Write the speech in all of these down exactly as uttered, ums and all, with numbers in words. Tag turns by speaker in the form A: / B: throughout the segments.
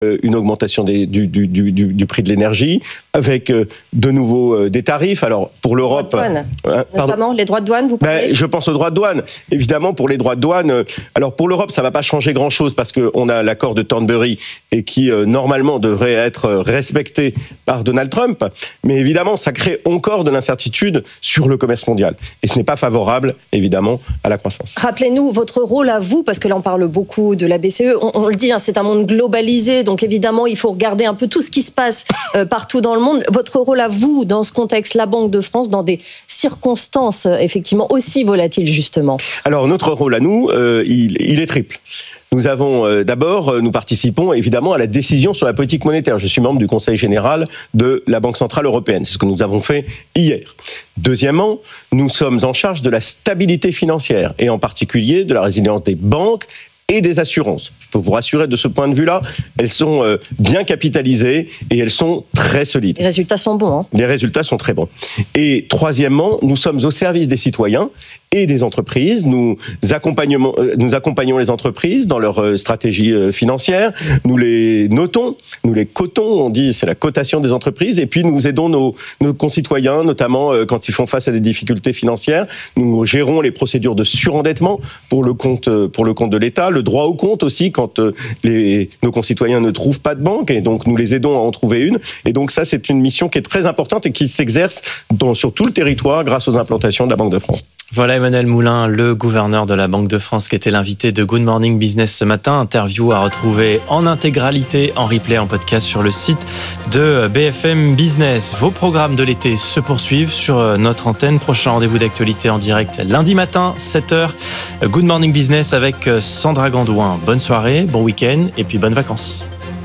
A: une augmentation des, du, du, du, du prix de l'énergie, avec de nouveau des tarifs. Alors, pour l'Europe...
B: Les droits de douane,
A: hein,
B: notamment les droits de douane, vous parlez
A: ben, Je pense aux droits de douane. Évidemment, pour les droits de douane, alors pour l'Europe, ça ne va pas changer grand-chose, parce qu'on a l'accord de Thornbury, et qui, euh, normalement, devrait être respecté par Donald Trump. Mais évidemment, ça crée encore de l'incertitude sur le commerce mondial. Et ce n'est pas favorable, évidemment, à la croissance.
B: Rappelez-nous votre rôle à vous, parce que là, on parle beaucoup de la B C E. On, on le dit, hein, c'est un monde globalisé, donc évidemment, il faut regarder un peu tout ce qui se passe euh, partout dans le monde. Votre rôle à vous, dans ce contexte, la Banque de France, dans des circonstances, euh, effectivement, aussi volatiles, justement.
A: Alors, notre rôle à nous, euh, il, il est triple. Nous avons euh, d'abord, euh, nous participons évidemment à la décision sur la politique monétaire. Je suis membre du Conseil général de la Banque centrale européenne. C'est ce que nous avons fait hier. Deuxièmement, nous sommes en charge de la stabilité financière et en particulier de la résilience des banques et des assurances. Je peux vous rassurer de ce point de vue-là, elles sont euh, bien capitalisées et elles sont très solides.
B: Les résultats sont bons. Hein.
A: Les résultats sont très bons. Et troisièmement, nous sommes au service des citoyens et des entreprises. Nous accompagnons, nous accompagnons les entreprises dans leur stratégie financière. Nous les notons, nous les cotons, on dit c'est la cotation des entreprises. Et puis nous aidons nos, nos concitoyens, notamment quand ils font face à des difficultés financières. Nous gérons les procédures de surendettement pour le compte, pour le compte de l'État, le droit au compte aussi quand les, nos concitoyens ne trouvent pas de banque. Et donc nous les aidons à en trouver une. Et donc ça, c'est une mission qui est très importante et qui s'exerce dans, sur tout le territoire grâce aux implantations de la Banque de France.
C: Voilà Emmanuel Moulin, le gouverneur de la Banque de France, qui était l'invité de Good Morning Business ce matin. Interview à retrouver en intégralité, en replay, en podcast sur le site de B F M Business. Vos programmes de l'été se poursuivent sur notre antenne. Prochain rendez-vous d'actualité en direct lundi matin, sept heures. Good Morning Business avec Sandra Gandouin. Bonne soirée, bon week-end et puis bonnes vacances.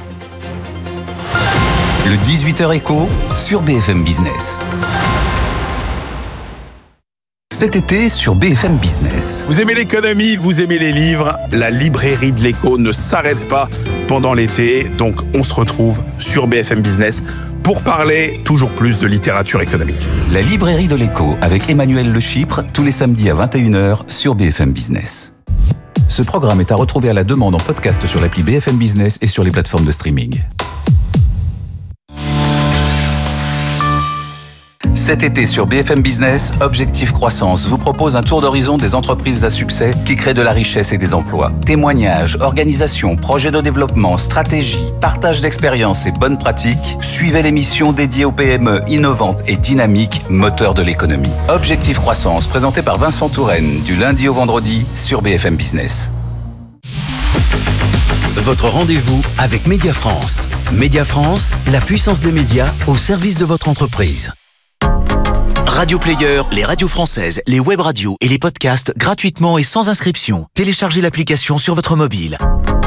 D: Le dix-huit heures écho sur B F M Business. Cet été sur B F M Business.
E: Vous aimez l'économie, vous aimez les livres, la librairie de l'écho ne s'arrête pas pendant l'été, donc on se retrouve sur B F M Business pour parler toujours plus de littérature économique.
D: La librairie de l'écho avec Emmanuel Le Chypre, tous les samedis à vingt et une heures sur B F M Business. Ce programme est à retrouver à la demande en podcast sur l'appli B F M Business et sur les plateformes de streaming. Cet été sur B F M Business, Objectif Croissance vous propose un tour d'horizon des entreprises à succès qui créent de la richesse et des emplois. Témoignages, organisations, projets de développement, stratégies, partage d'expériences et bonnes pratiques. Suivez l'émission dédiée aux P M E innovantes et dynamiques, moteurs de l'économie. Objectif Croissance, présenté par Vincent Touraine, du lundi au vendredi sur B F M Business.
F: Votre rendez-vous avec Média France. Média France, la puissance des médias au service de votre entreprise. Radio Player, les radios françaises, les web radios et les podcasts gratuitement et sans inscription. Téléchargez l'application sur votre mobile.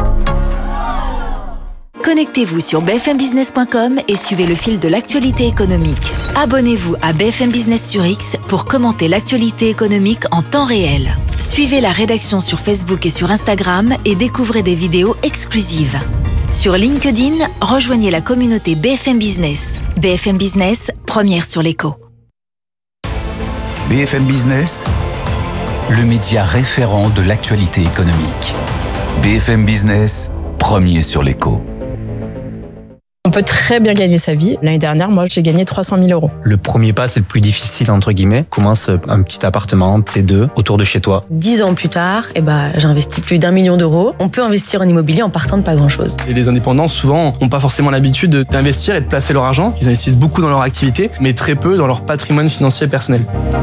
G: Connectez-vous sur b f m business point com et suivez le fil de l'actualité économique. Abonnez-vous à B F M Business sur X pour commenter l'actualité économique en temps réel. Suivez la rédaction sur Facebook et sur Instagram et découvrez des vidéos exclusives. Sur LinkedIn, rejoignez la communauté B F M Business. B F M Business, première sur l'écho.
D: B F M Business, le média référent de l'actualité économique. B F M Business, premier sur l'écho.
H: On peut très bien gagner sa vie. L'année dernière, moi, j'ai gagné trois cent mille euros.
I: Le premier pas, c'est le plus difficile, entre guillemets. Commence un petit appartement, T deux, autour de chez toi.
H: Dix ans plus tard, eh ben, j'ai investi plus d'un million d'euros. On peut investir en immobilier en partant de pas grand-chose.
J: Et les indépendants, souvent, n'ont pas forcément l'habitude d'investir et de placer leur argent. Ils investissent beaucoup dans leur activité, mais très peu dans leur patrimoine financier personnel.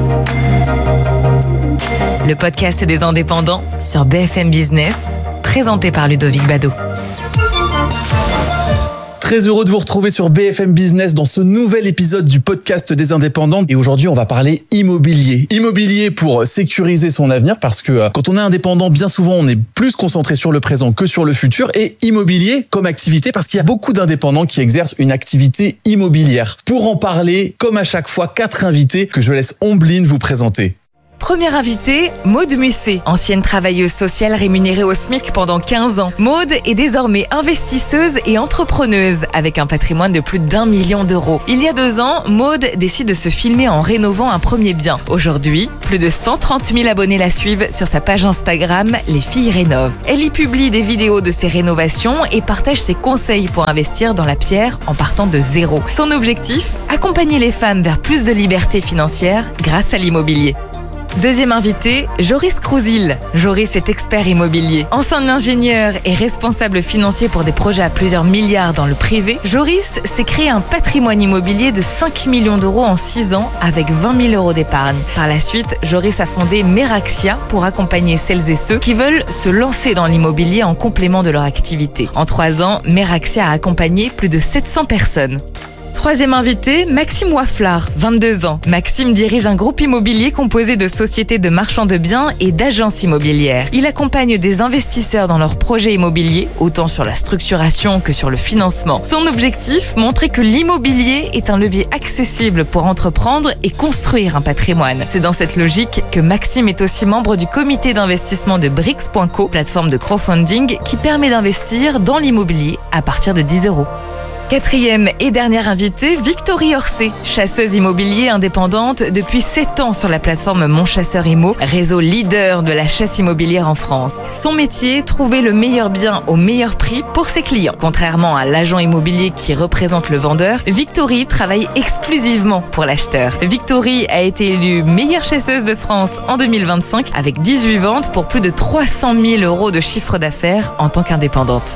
K: Le podcast des indépendants sur B F M Business, présenté par Ludovic Bado.
L: Très heureux de vous retrouver sur B F M Business dans ce nouvel épisode du podcast des indépendants. Et aujourd'hui, on va parler immobilier. Immobilier pour sécuriser son avenir, parce que quand on est indépendant, bien souvent, on est plus concentré sur le présent que sur le futur. Et immobilier comme activité, parce qu'il y a beaucoup d'indépendants qui exercent une activité immobilière. Pour en parler, comme à chaque fois, quatre invités que je laisse Ombline vous présenter.
K: Première invitée, Maude Musset, ancienne travailleuse sociale rémunérée au SMIC pendant quinze ans. Maude est désormais investisseuse et entrepreneuse avec un patrimoine de plus d'un million d'euros. Il y a deux ans, Maude décide de se filmer en rénovant un premier bien. Aujourd'hui, plus de cent trente mille abonnés la suivent sur sa page Instagram Les Filles Rénovent. Elle y publie des vidéos de ses rénovations et partage ses conseils pour investir dans la pierre en partant de zéro. Son objectif, accompagner les femmes vers plus de liberté financière grâce à l'immobilier. Deuxième invité, Joris Crouzil. Joris est expert immobilier. Ancien ingénieur et responsable financier pour des projets à plusieurs milliards dans le privé, Joris s'est créé un patrimoine immobilier de cinq millions d'euros en six ans avec vingt mille euros d'épargne. Par la suite, Joris a fondé Meraxia pour accompagner celles et ceux qui veulent se lancer dans l'immobilier en complément de leur activité. En trois ans, Meraxia a accompagné plus de sept cents personnes. Troisième invité, Maxime Waflard, vingt-deux ans. Maxime dirige un groupe immobilier composé de sociétés de marchands de biens et d'agences immobilières. Il accompagne des investisseurs dans leurs projets immobiliers, autant sur la structuration que sur le financement. Son objectif, montrer que l'immobilier est un levier accessible pour entreprendre et construire un patrimoine. C'est dans cette logique que Maxime est aussi membre du comité d'investissement de Brix point co, plateforme de crowdfunding qui permet d'investir dans l'immobilier à partir de dix euros. Quatrième et dernière invitée, Victorie Orsay, chasseuse immobilier indépendante depuis sept ans sur la plateforme Mon Chasseur Immo, réseau leader de la chasse immobilière en France. Son métier, trouver le meilleur bien au meilleur prix pour ses clients. Contrairement à l'agent immobilier qui représente le vendeur, Victorie travaille exclusivement pour l'acheteur. Victorie a été élue meilleure chasseuse de France en deux mille vingt-cinq avec dix-huit ventes pour plus de trois cent mille euros de chiffre d'affaires en tant qu'indépendante.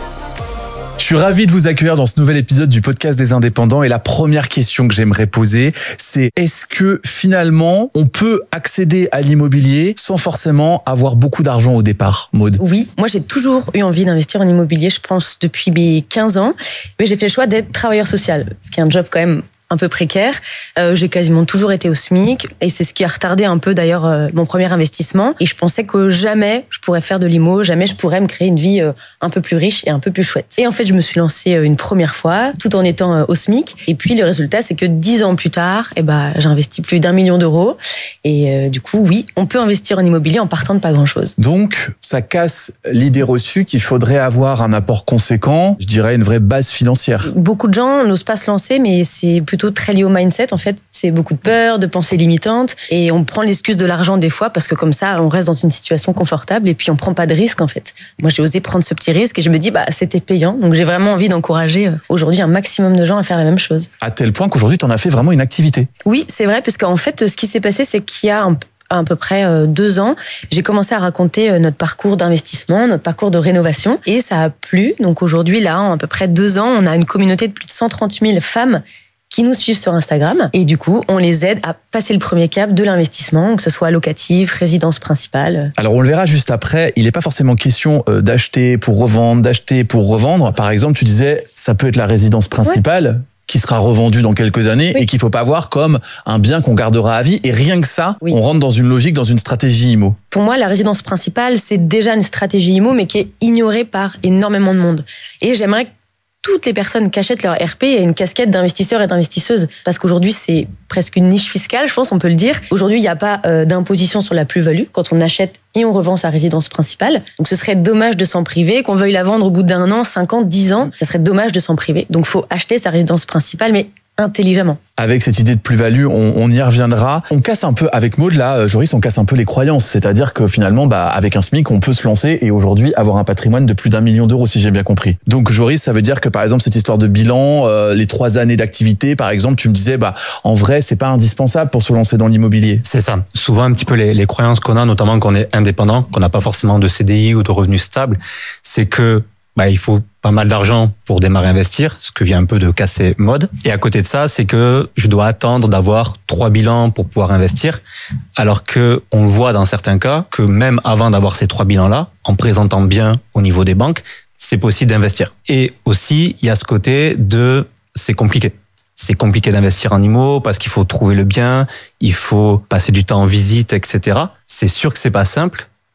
L: Je suis ravi de vous accueillir dans ce nouvel épisode du podcast des indépendants et la première question que j'aimerais poser, c'est est-ce que finalement on peut accéder à l'immobilier sans forcément avoir beaucoup d'argent au départ, Maude ?
H: Oui, moi j'ai toujours eu envie d'investir en immobilier, je pense depuis mes quinze ans, mais j'ai fait le choix d'être travailleur social, ce qui est un job quand même un peu précaire. Euh, j'ai quasiment toujours été au SMIC et c'est ce qui a retardé un peu d'ailleurs euh, mon premier investissement. Et je pensais que jamais je pourrais faire de l'immo, jamais je pourrais me créer une vie euh, un peu plus riche et un peu plus chouette. Et en fait, je me suis lancée euh, une première fois, tout en étant euh, au SMIC. Et puis le résultat, c'est que dix ans plus tard, eh ben, j'ai investi plus d'un million d'euros. Et euh, du coup, oui, on peut investir en immobilier en partant de pas grand-chose.
L: Donc, ça casse l'idée reçue qu'il faudrait avoir un apport conséquent, je dirais une vraie base financière.
H: Beaucoup de gens n'osent pas se lancer, mais c'est plutôt très lié au mindset. En fait, c'est beaucoup de peur, de pensées limitantes, et on prend l'excuse de l'argent des fois parce que comme ça, on reste dans une situation confortable et puis on prend pas de risque en fait. Moi, j'ai osé prendre ce petit risque et je me dis, bah, c'était payant. Donc, j'ai vraiment envie d'encourager aujourd'hui un maximum de gens à faire la même chose.
L: À tel point qu'aujourd'hui, tu en as fait vraiment une activité.
H: Oui, c'est vrai, parce qu'en fait, ce qui s'est passé, c'est qu'il y a un à peu près deux ans, j'ai commencé à raconter notre parcours d'investissement, notre parcours de rénovation, et ça a plu. Donc aujourd'hui, là, en à peu près deux ans, on a une communauté de plus de cent trente mille femmes qui nous suivent sur Instagram. Et du coup, on les aide à passer le premier cap de l'investissement, que ce soit locatif, résidence principale.
L: Alors, on le verra juste après. Il n'est pas forcément question d'acheter pour revendre, d'acheter pour revendre. Par exemple, tu disais, ça peut être la résidence principale. Ouais. Qui sera revendu dans quelques années, oui. Et qu'il faut pas voir comme un bien qu'on gardera à vie. Et rien que ça, oui. On rentre dans une logique, dans une stratégie IMO.
H: Pour moi, la résidence principale, c'est déjà une stratégie IMO, mais qui est ignorée par énormément de monde. Et j'aimerais que toutes les personnes qui achètent leur R P aient une casquette d'investisseurs et d'investisseuses. Parce qu'aujourd'hui, c'est presque une niche fiscale, je pense, on peut le dire. Aujourd'hui, il n'y a pas euh, d'imposition sur la plus-value quand on achète et on revend sa résidence principale. Donc, ce serait dommage de s'en priver. Qu'on veuille la vendre au bout d'un an, cinq ans, dix ans, ça serait dommage de s'en priver. Donc, il faut acheter sa résidence principale, mais intelligemment.
L: Avec cette idée de plus-value, on, on y reviendra. On casse un peu, avec Maude, là, Joris, on casse un peu les croyances. C'est-à-dire que finalement, bah, avec un SMIC, on peut se lancer et aujourd'hui avoir un patrimoine de plus d'un million d'euros, si j'ai bien compris. Donc, Joris, ça veut dire que, par exemple, cette histoire de bilan, euh, les trois années d'activité, par exemple, tu me disais, bah, en vrai, c'est pas indispensable pour se lancer dans l'immobilier.
I: C'est ça. Souvent, un petit peu les, les croyances qu'on a, notamment qu'on est indépendant, qu'on n'a pas forcément de C D I ou de revenus stables, c'est que bah, il faut pas mal d'argent pour démarrer à investir, ce que vient un peu de casser Maude. Et à côté de ça, c'est que je dois attendre d'avoir trois bilans pour pouvoir investir, alors que on le voit dans certains cas que même avant d'avoir ces trois bilans-là, en présentant bien au niveau des banques, c'est possible d'investir. Et aussi, il y a ce côté de c'est compliqué. C'est compliqué d'investir en immo parce qu'il faut trouver le bien, il faut passer du temps en visite, et cetera. C'est sûr que c'est pas simple,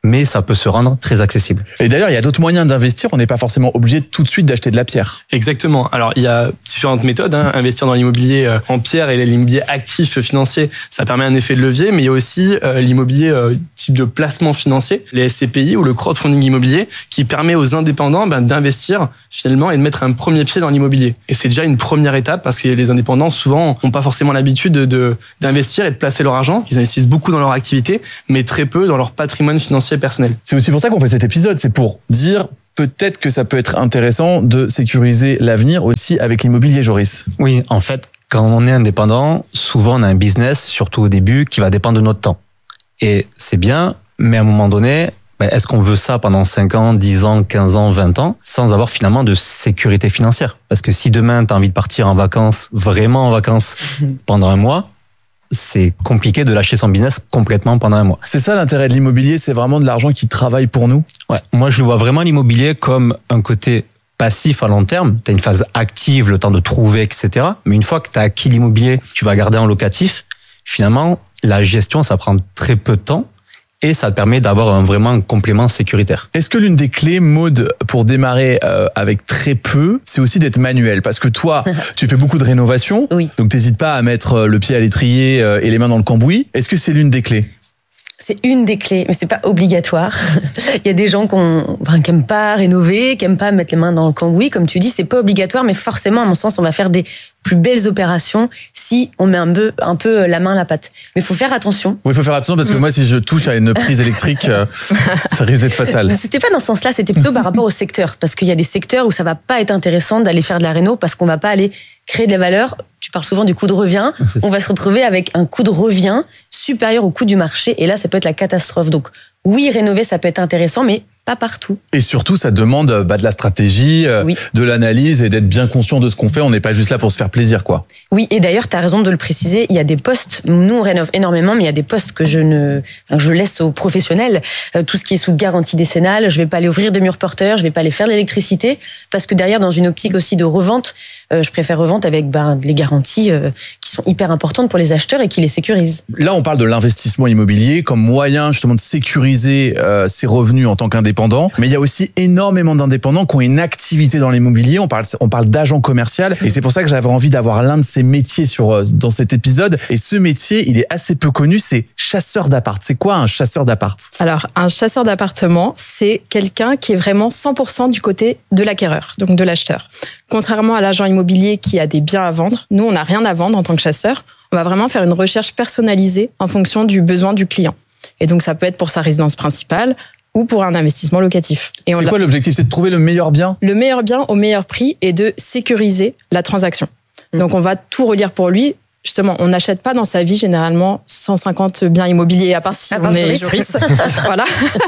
I: mais ça peut se rendre très accessible.
L: Et d'ailleurs, il y a d'autres moyens d'investir. On n'est pas forcément obligé tout de suite d'acheter de la pierre.
J: Exactement. Alors, il y a différentes méthodes. Hein. Investir dans l'immobilier euh, en pierre et l'immobilier actif financier, ça permet un effet de levier, mais il y a aussi euh, l'immobilier euh, type de placement financier, les S C P I ou le crowdfunding immobilier, qui permet aux indépendants ben, d'investir finalement et de mettre un premier pied dans l'immobilier. Et c'est déjà une première étape parce que les indépendants, souvent, n'ont pas forcément l'habitude de, de, d'investir et de placer leur argent. Ils investissent beaucoup dans leur activité, mais très peu dans leur patrimoine financier personnel.
L: C'est aussi pour ça qu'on fait cet épisode, c'est pour dire peut-être que ça peut être intéressant de sécuriser l'avenir aussi avec l'immobilier, Joris.
I: Oui, en fait, quand on est indépendant, souvent on a un business, surtout au début, qui va dépendre de notre temps. Et c'est bien, mais à un moment donné, ben, est-ce qu'on veut ça pendant cinq ans, dix ans, quinze ans, vingt ans, sans avoir finalement de sécurité financière? Parce que si demain tu as envie de partir en vacances, vraiment en vacances, pendant un mois, c'est compliqué de lâcher son business complètement pendant un mois.
L: C'est ça l'intérêt de l'immobilier, c'est vraiment de l'argent qui travaille pour nous?
I: Ouais, moi je vois vraiment l'immobilier comme un côté passif à long terme. Tu as une phase active, le temps de trouver, et cetera. Mais une fois que tu as acquis l'immobilier, tu vas garder en locatif, finalement, la gestion, ça prend très peu de temps. Et ça te permet d'avoir un, vraiment un complément sécuritaire.
L: Est-ce que l'une des clés, Maud, pour démarrer euh, avec très peu, c'est aussi d'être manuel? Parce que toi, tu fais beaucoup de rénovation,
H: oui.
L: Donc t'hésites pas à mettre le pied à l'étrier euh, et les mains dans le cambouis. Est-ce que c'est l'une des clés?
H: C'est une des clés, mais c'est pas obligatoire. Il y a des gens qui enfin, aiment pas rénover, qui aiment pas mettre les mains dans le cambouis. Comme tu dis, c'est pas obligatoire, mais forcément, à mon sens, on va faire des plus belles opérations si on met un peu, un peu la main à la pâte. Mais il faut faire attention.
L: Oui, il faut faire attention parce que moi, si je touche à une prise électrique, euh, ça risque d'être fatal.
H: C'était pas dans ce sens-là, c'était plutôt par rapport au secteur. Parce qu'il y a des secteurs où ça va pas être intéressant d'aller faire de la réno parce qu'on va pas aller créer de la valeur. Tu parles souvent du coût de revient. On va se retrouver avec un coût de revient supérieur au coût du marché. Et là, ça peut être la catastrophe. Donc, oui, rénover, ça peut être intéressant, mais pas partout.
L: Et surtout, ça demande bah, de la stratégie, euh, oui. de l'analyse et d'être bien conscient de ce qu'on fait. On n'est pas juste là pour se faire plaisir, quoi.
H: Oui, et d'ailleurs, tu as raison de le préciser. Il y a des postes, nous on rénove énormément, mais il y a des postes que je ne, enfin, je laisse aux professionnels. Euh, tout ce qui est sous garantie décennale, je vais pas aller ouvrir des murs porteurs, je vais pas aller faire l'électricité, parce que derrière, dans une optique aussi de revente, euh, je préfère revente avec bah, les garanties euh, qui sont hyper importantes pour les acheteurs et qui les sécurisent.
L: Là, on parle de l'investissement immobilier comme moyen justement de sécuriser euh, ses revenus en tant qu'indépendant. Mais il y a aussi énormément d'indépendants qui ont une activité dans l'immobilier. On parle, on parle d'agent commercial. Et c'est pour ça que j'avais envie d'avoir l'un de ces métiers sur, dans cet épisode. Et ce métier, il est assez peu connu. C'est chasseur d'appart. C'est quoi un chasseur d'appart?
M: Alors, un chasseur d'appartement, c'est quelqu'un qui est vraiment cent pour cent du côté de l'acquéreur, donc de l'acheteur. Contrairement à l'agent immobilier qui a des biens à vendre, nous, on n'a rien à vendre en tant que chasseur. On va vraiment faire une recherche personnalisée en fonction du besoin du client. Et donc, ça peut être pour sa résidence principale, ou pour un investissement locatif. Et
L: c'est quoi l'objectif? C'est de trouver le meilleur bien?
M: Le meilleur bien au meilleur prix et de sécuriser la transaction. Mmh. Donc on va tout relire pour lui. Justement, on n'achète pas dans sa vie généralement cent cinquante biens immobiliers, à part si à on part est juriste. Voilà.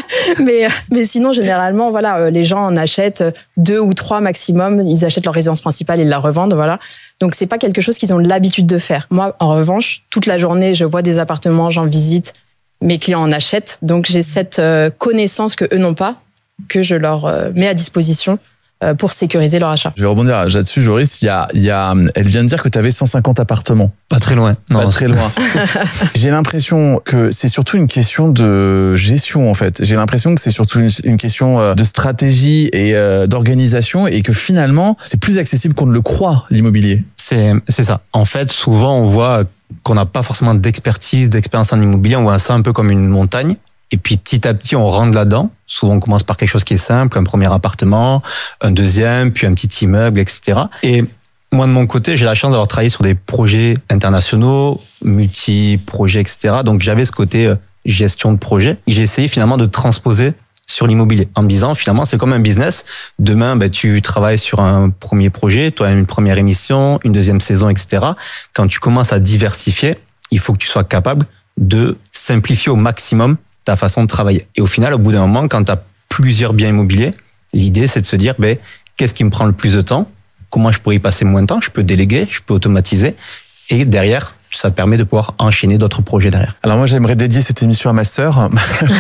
M: mais, mais sinon, généralement, voilà, les gens en achètent deux ou trois maximum. Ils achètent leur résidence principale, ils la revendent, voilà. Donc c'est pas quelque chose qu'ils ont l'habitude de faire. Moi, en revanche, toute la journée, je vois des appartements, j'en visite. Mes clients en achètent, donc j'ai cette euh, connaissance que eux n'ont pas, que je leur euh, mets à disposition euh, pour sécuriser leur achat.
L: Je vais rebondir là-dessus, Joris. Il y a, il y a, elle vient de dire que tu avais cent cinquante appartements.
I: Pas très loin.
L: Non, pas très loin. J'ai l'impression que c'est surtout une question de gestion, en fait. J'ai l'impression que c'est surtout une, une question de stratégie et euh, d'organisation et que finalement, c'est plus accessible qu'on ne le croit, l'immobilier.
I: C'est, c'est ça. En fait, souvent, on voit qu'on n'a pas forcément d'expertise, d'expérience en immobilier. On voit ça un peu comme une montagne. Et puis, petit à petit, on rentre là-dedans. Souvent, on commence par quelque chose qui est simple, un premier appartement, un deuxième, puis un petit immeuble, et cetera. Et moi, de mon côté, j'ai la chance d'avoir travaillé sur des projets internationaux, multi-projets, et cetera. Donc, j'avais ce côté gestion de projet. J'ai essayé finalement de transposer sur l'immobilier en me disant, finalement, c'est comme un business. Demain, ben, tu travailles sur un premier projet, toi, une première émission, une deuxième saison, et cetera. Quand tu commences à diversifier, il faut que tu sois capable de simplifier au maximum ta façon de travailler. Et au final, au bout d'un moment, quand tu as plusieurs biens immobiliers, l'idée, c'est de se dire, ben, qu'est-ce qui me prend le plus de temps? Comment je pourrais y passer moins de temps? Je peux déléguer, je peux automatiser. Et derrière, ça te permet de pouvoir enchaîner d'autres projets derrière.
L: Alors moi, j'aimerais dédier cette émission à ma sœur,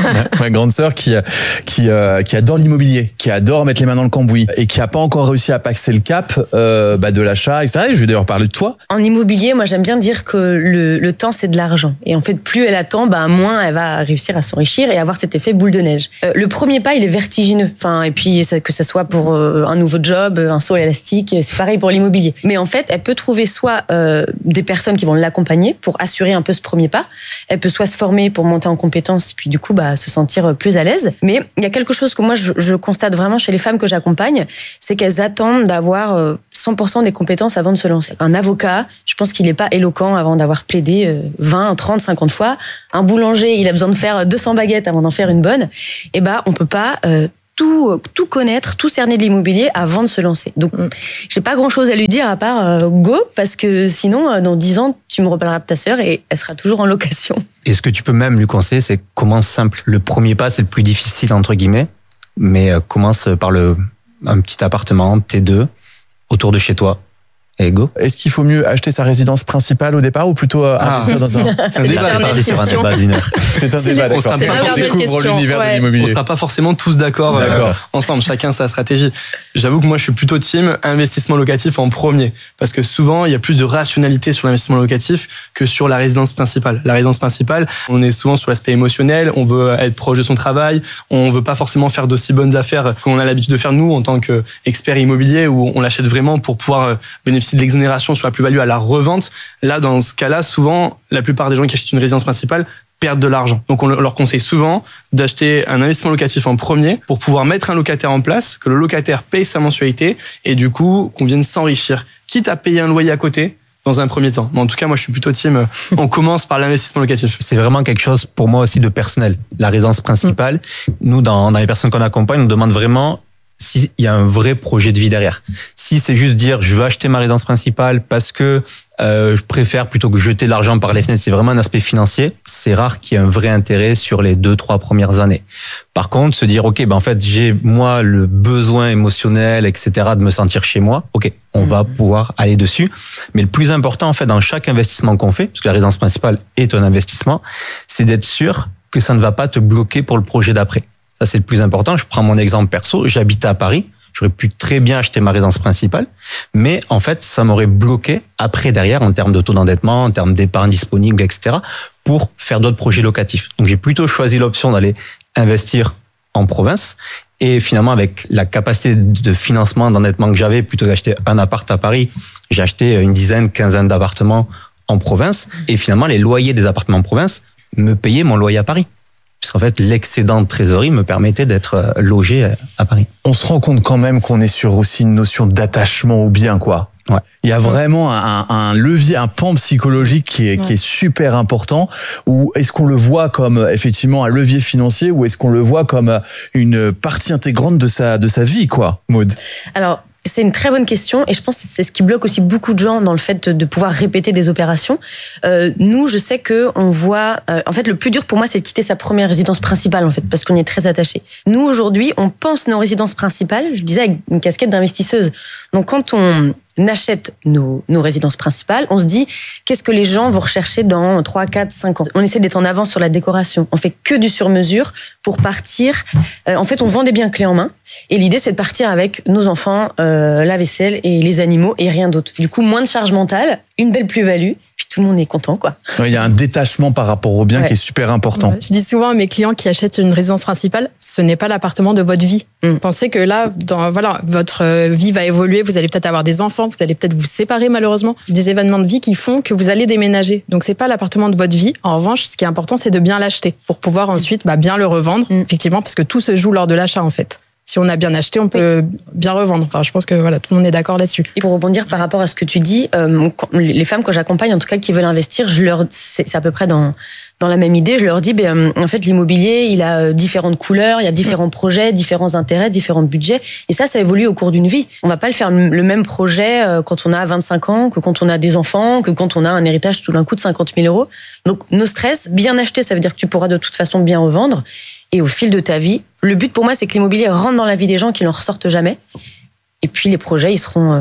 L: ma grande sœur qui qui euh, qui adore l'immobilier, qui adore mettre les mains dans le cambouis et qui a pas encore réussi à passer le cap euh, bah, de l'achat, et cetera. Et je vais d'ailleurs parler de toi.
H: En immobilier, moi, j'aime bien dire que le, le temps, c'est de l'argent. Et en fait, plus elle attend, bah, moins elle va réussir à s'enrichir et avoir cet effet boule de neige. Euh, le premier pas, il est vertigineux. Enfin, et puis ça, que ça soit pour euh, un nouveau job, un saut élastique, c'est pareil pour l'immobilier. Mais en fait, elle peut trouver soit euh, des personnes qui vont l'accompagner pour assurer un peu ce premier pas. Elle peut soit se former pour monter en compétences, puis du coup bah, se sentir plus à l'aise. Mais il y a quelque chose que moi je, je constate vraiment chez les femmes que j'accompagne, c'est qu'elles attendent d'avoir cent pour cent des compétences avant de se lancer. Un avocat, je pense qu'il n'est pas éloquent avant d'avoir plaidé vingt, trente, cinquante fois. Un boulanger, il a besoin de faire deux cents baguettes avant d'en faire une bonne. Et bah on peut pas... Euh, Tout, tout connaître, tout cerner de l'immobilier avant de se lancer. Donc, j'ai pas grand chose à lui dire à part euh, go, parce que sinon, euh, dans dix ans, tu me reparleras de ta sœur et elle sera toujours en location.
I: Et ce que tu peux même lui conseiller, c'est commence simple. Le premier pas, c'est le plus difficile, entre guillemets, mais euh, commence par le, un petit appartement, T deux, autour de chez toi. Et go.
L: Est-ce qu'il faut mieux acheter sa résidence principale au départ ou plutôt euh,
I: ah.
L: investir dans un...
J: C'est un débat, ça.
I: Sur un débat d'une heure.
L: C'est un débat, d'accord.
J: On,
L: on découvre l'univers
J: ouais.
L: de l'immobilier.
J: On sera pas forcément tous d'accord, d'accord. Euh, ensemble, chacun sa stratégie. J'avoue que moi, je suis plutôt team investissement locatif en premier, parce que souvent, il y a plus de rationalité sur l'investissement locatif que sur la résidence principale. La résidence principale, on est souvent sur l'aspect émotionnel, on veut être proche de son travail, on veut pas forcément faire d'aussi bonnes affaires qu'on a l'habitude de faire nous en tant qu'experts immobiliers, où on l'achète vraiment pour pouvoir bénéficier de l'exonération sur la plus-value à la revente. Là, dans ce cas-là, souvent, la plupart des gens qui achètent une résidence principale perdent de l'argent. Donc, on leur conseille souvent d'acheter un investissement locatif en premier pour pouvoir mettre un locataire en place, que le locataire paye sa mensualité et du coup, qu'on vienne s'enrichir, quitte à payer un loyer à côté dans un premier temps. Mais en tout cas, moi, je suis plutôt team, on commence par l'investissement locatif.
I: C'est vraiment quelque chose, pour moi aussi, de personnel. La résidence principale, mmh. nous, dans, dans les personnes qu'on accompagne, on demande vraiment s'il y a un vrai projet de vie derrière. Si c'est juste dire je veux acheter ma résidence principale parce que euh, je préfère plutôt que jeter l'argent par les fenêtres, c'est vraiment un aspect financier, c'est rare qu'il y ait un vrai intérêt sur les deux, trois premières années. Par contre, se dire ok, ben en fait j'ai moi le besoin émotionnel, et cetera de me sentir chez moi, ok, on mmh. va pouvoir aller dessus. Mais le plus important en fait dans chaque investissement qu'on fait, parce que la résidence principale est un investissement, c'est d'être sûr que ça ne va pas te bloquer pour le projet d'après. Ça, c'est le plus important. Je prends mon exemple perso. J'habitais à Paris. J'aurais pu très bien acheter ma résidence principale. Mais en fait, ça m'aurait bloqué après, derrière, en termes de taux d'endettement, en termes d'épargne disponible, et cetera, pour faire d'autres projets locatifs. Donc, j'ai plutôt choisi l'option d'aller investir en province. Et finalement, avec la capacité de financement, d'endettement que j'avais, plutôt d'acheter un appart à Paris, j'ai acheté une dizaine, quinzaine d'appartements en province. Et finalement, les loyers des appartements en province me payaient mon loyer à Paris. Puisqu'en fait, l'excédent de trésorerie me permettait d'être logé à Paris.
L: On se rend compte quand même qu'on est sur aussi une notion d'attachement au bien, quoi.
I: Ouais.
L: Il y a vraiment un, un levier, un pan psychologique qui est, ouais. qui est super important. Ou est-ce qu'on le voit comme effectivement un levier financier ou est-ce qu'on le voit comme une partie intégrante de sa, de sa vie, quoi, Maud?
H: Alors, c'est une très bonne question et je pense que c'est ce qui bloque aussi beaucoup de gens dans le fait de pouvoir répéter des opérations. Euh, nous, je sais que on voit. Euh, en fait, le plus dur pour moi, c'est de quitter sa première résidence principale, en fait, parce qu'on y est très attaché. Nous, aujourd'hui, on pense nos résidences principales. Je disais avec une casquette d'investisseuse. Donc, quand on achète nos, nos résidences principales, on se dit qu'est-ce que les gens vont rechercher dans trois, quatre, cinq ans. On essaie d'être en avance sur la décoration. On fait que du sur-mesure pour partir. Euh, en fait, on vend des biens clés en main. Et l'idée, c'est de partir avec nos enfants, euh, la vaisselle et les animaux et rien d'autre. Du coup, moins de charge mentale, une belle plus-value. Puis tout le monde est content, quoi.
L: Il y a un détachement par rapport au bien ouais. qui est super important.
M: Ouais. Je dis souvent à mes clients qui achètent une résidence principale, ce n'est pas l'appartement de votre vie. Mm. Pensez que là, dans, voilà, votre vie va évoluer, vous allez peut-être avoir des enfants, vous allez peut-être vous séparer malheureusement, des événements de vie qui font que vous allez déménager. Donc c'est pas l'appartement de votre vie. En revanche, ce qui est important, c'est de bien l'acheter pour pouvoir ensuite bah, bien le revendre, mm. effectivement, parce que tout se joue lors de l'achat en fait. Si on a bien acheté, on peut oui. bien revendre. Enfin, je pense que voilà, tout le monde est d'accord là-dessus.
H: Et pour rebondir par rapport à ce que tu dis, euh, les femmes que j'accompagne, en tout cas qui veulent investir, je leur, c'est, c'est à peu près dans dans la même idée. Je leur dis, ben en fait, l'immobilier, il a différentes couleurs, il y a différents projets, différents intérêts, différents budgets, et ça, ça évolue au cours d'une vie. On va pas le faire le même projet quand on a vingt-cinq ans, que quand on a des enfants, que quand on a un héritage tout d'un coup de cinquante mille euros. Donc, no stress, bien acheter, ça veut dire que tu pourras de toute façon bien revendre. Et au fil de ta vie, le but pour moi, c'est que l'immobilier rentre dans la vie des gens, qu'ils n'en ressortent jamais. Et puis les projets, ils seront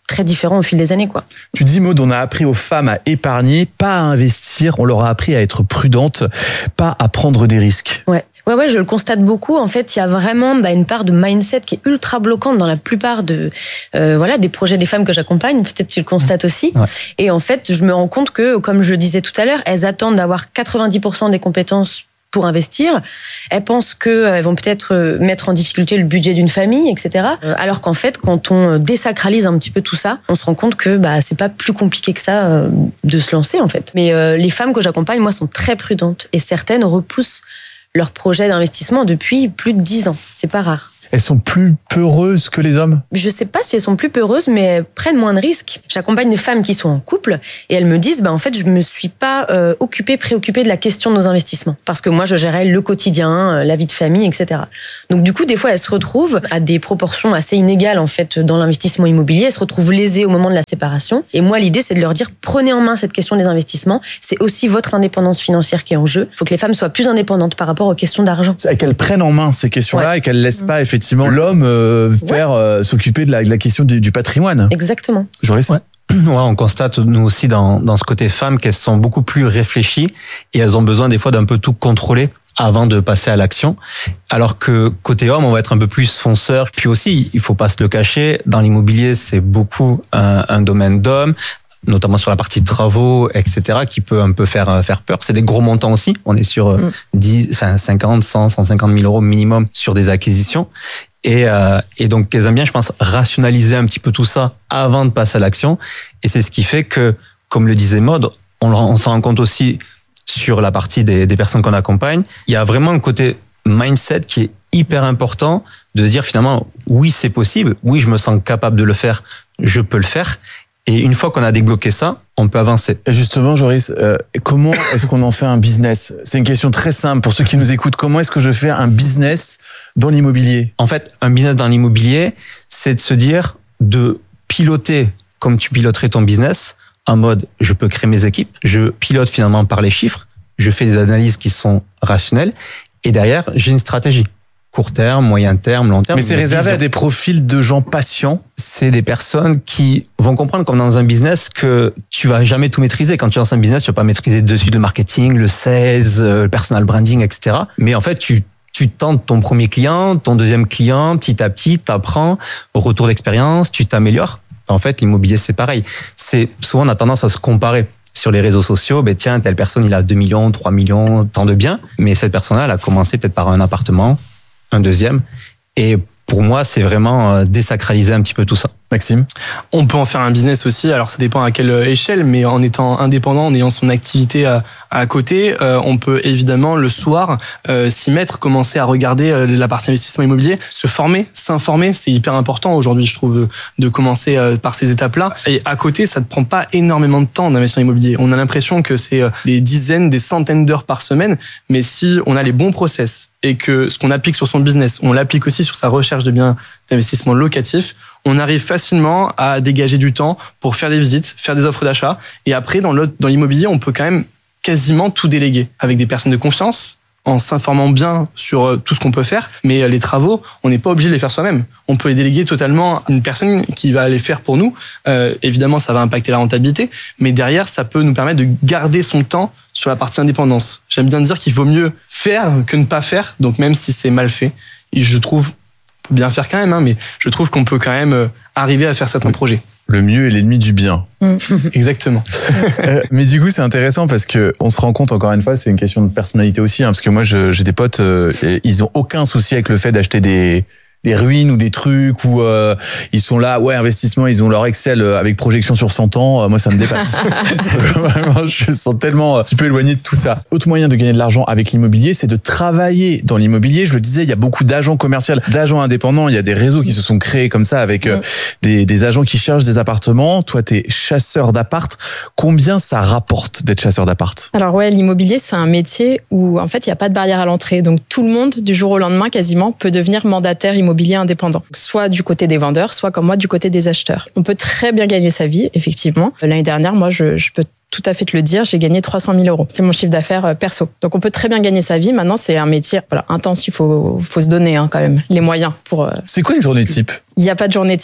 H: très différent au fil des années, quoi.
L: Tu dis, Maud, on a appris aux femmes à épargner, pas à investir. On leur a appris à être prudentes, pas à prendre des risques.
H: Ouais. Ouais, ouais, je le constate beaucoup. En fait, il y a vraiment bah, une part de mindset qui est ultra bloquante dans la plupart de, euh, voilà, des projets des femmes que j'accompagne. Peut-être tu le constates aussi. Ouais. Et en fait, je me rends compte que, comme je disais tout à l'heure, elles attendent d'avoir quatre-vingt-dix pour cent des compétences pour investir. Elles pensent qu'elles vont peut-être mettre en difficulté le budget d'une famille, et cetera. Alors qu'en fait, quand on désacralise un petit peu tout ça, on se rend compte que bah, c'est pas plus compliqué que ça euh, de se lancer, en fait. Mais euh, les femmes que j'accompagne, moi, sont très prudentes. Et certaines repoussent leur projet d'investissement depuis plus de dix ans. C'est pas rare.
L: Elles sont plus peureuses que les hommes ?
H: Je sais pas si elles sont plus peureuses, mais elles prennent moins de risques. J'accompagne des femmes qui sont en couple et elles me disent, bah, en fait, je me suis pas euh, occupée, préoccupée de la question de nos investissements. Parce que moi, je gérais le quotidien, la vie de famille, et cetera. Donc, du coup, des fois, elles se retrouvent à des proportions assez inégales, en fait, dans l'investissement immobilier. Elles se retrouvent lésées au moment de la séparation. Et moi, l'idée, c'est de leur dire, prenez en main cette question des investissements. C'est aussi votre indépendance financière qui est en jeu. Il faut que les femmes soient plus indépendantes par rapport aux questions d'argent.
L: Et qu'elles prennent en main ces questions-là ouais. et qu'elles laissent pas, effectivement, effectivement l'homme euh, faire ouais. euh, s'occuper de la, de la question du, du patrimoine.
H: Exactement.
L: Joris.
I: Ouais. Ouais, on constate nous aussi dans, dans ce côté femmes qu'elles sont beaucoup plus réfléchies et elles ont besoin des fois d'un peu tout contrôler avant de passer à l'action. Alors que côté homme, on va être un peu plus fonceur. Puis aussi, il faut pas se le cacher, dans l'immobilier, c'est beaucoup un, un domaine d'hommes, notamment sur la partie travaux, et cetera, qui peut un peu faire faire peur. C'est des gros montants aussi. On est sur mm. dix, enfin cinquante, cent, cent cinquante mille euros minimum sur des acquisitions. Et, euh, et donc, elles aiment bien, je pense, rationaliser un petit peu tout ça avant de passer à l'action. Et c'est ce qui fait que, comme le disait Maud, on, on s'en rend compte aussi sur la partie des, des personnes qu'on accompagne. Il y a vraiment un côté mindset qui est hyper important de dire finalement, oui, c'est possible. Oui, je me sens capable de le faire. Je peux le faire. Et une fois qu'on a débloqué ça, on peut avancer.
L: Et justement, Joris, euh, comment est-ce qu'on en fait un business ? C'est une question très simple pour ceux qui nous écoutent. Comment est-ce que je fais un business dans l'immobilier ?
I: En fait, un business dans l'immobilier, c'est de se dire de piloter comme tu piloterais ton business, en mode je peux créer mes équipes, je pilote finalement par les chiffres, je fais des analyses qui sont rationnelles, et derrière, j'ai une stratégie. Court terme, moyen terme, long terme.
L: Mais c'est réservé à des profils de gens patients.
I: C'est des personnes qui vont comprendre, comme dans un business, que tu vas jamais tout maîtriser. Quand tu lances un business, tu vas pas maîtriser de suite le marketing, le sales, le personal branding, et cetera. Mais en fait, tu tu tentes ton premier client, ton deuxième client, petit à petit, t'apprends, au retour d'expérience, tu t'améliores. En fait, l'immobilier, c'est pareil. C'est souvent on a tendance à se comparer. Sur les réseaux sociaux, ben tiens, telle personne, il a deux millions, trois millions, tant de biens. Mais cette personne-là, elle a commencé peut-être par un appartement, un deuxième. Et pour moi, c'est vraiment désacraliser un petit peu tout ça.
L: Maxime ?
J: On peut en faire un business aussi, alors ça dépend à quelle échelle, mais en étant indépendant, en ayant son activité à, à côté, euh, on peut évidemment le soir euh, s'y mettre, commencer à regarder euh, la partie investissement immobilier, se former, s'informer, c'est hyper important aujourd'hui, je trouve, de commencer euh, par ces étapes-là. Et à côté, ça ne prend pas énormément de temps d'investissement immobilier. On a l'impression que c'est euh, des dizaines, des centaines d'heures par semaine, mais si on a les bons process et que ce qu'on applique sur son business, on l'applique aussi sur sa recherche de biens d'investissement locatif, on arrive facilement à dégager du temps pour faire des visites, faire des offres d'achat. Et après, dans, dans l'immobilier, on peut quand même quasiment tout déléguer avec des personnes de confiance, en s'informant bien sur tout ce qu'on peut faire. Mais les travaux, on n'est pas obligé de les faire soi-même. On peut les déléguer totalement à une personne qui va les faire pour nous. Euh, évidemment, ça va impacter la rentabilité, mais derrière, ça peut nous permettre de garder son temps sur la partie indépendance. J'aime bien dire qu'il vaut mieux faire que ne pas faire, donc même si c'est mal fait. Et je trouve, on peut bien faire quand même, hein, mais je trouve qu'on peut quand même arriver à faire certains projets.
L: Le mieux est l'ennemi du bien.
J: Exactement.
L: euh, mais du coup, c'est intéressant parce que on se rend compte, encore une fois, c'est une question de personnalité aussi, hein, parce que moi, je, j'ai des potes, euh, ils ont aucun souci avec le fait d'acheter des des ruines ou des trucs où euh, ils sont là, ouais, investissement, ils ont leur Excel avec projection sur cent ans. Euh, moi, ça me dépasse. Vraiment, je me sens tellement un petit peu éloigné de tout ça. Autre moyen de gagner de l'argent avec l'immobilier, c'est de travailler dans l'immobilier. Je le disais, il y a beaucoup d'agents commerciaux, d'agents indépendants. Il y a des réseaux qui se sont créés comme ça avec euh, des, des agents qui cherchent des appartements. Toi, t'es chasseur d'appart. Combien ça rapporte d'être chasseur d'appart ?
M: Alors ouais, l'immobilier, c'est un métier où en fait, il n'y a pas de barrière à l'entrée. Donc tout le monde, du jour au lendemain, quasiment, peut devenir mandataire immobilier indépendant, soit du côté des vendeurs, soit comme moi du côté des acheteurs. On peut très bien gagner sa vie, effectivement. L'année dernière, moi, je, je peux tout à fait te le dire, j'ai gagné trois cent mille euros. C'est mon chiffre d'affaires perso. Donc on peut très bien gagner sa vie. Maintenant, c'est un métier voilà, intense, il faut, faut se donner hein, quand même les moyens pour...
L: C'est quoi une journée type ?
M: Il n'y a pas de journée type.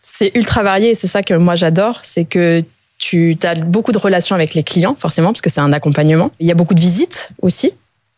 M: C'est ultra varié et c'est ça que moi j'adore, c'est que tu as beaucoup de relations avec les clients, forcément, parce que c'est un accompagnement. Il y a beaucoup de visites aussi.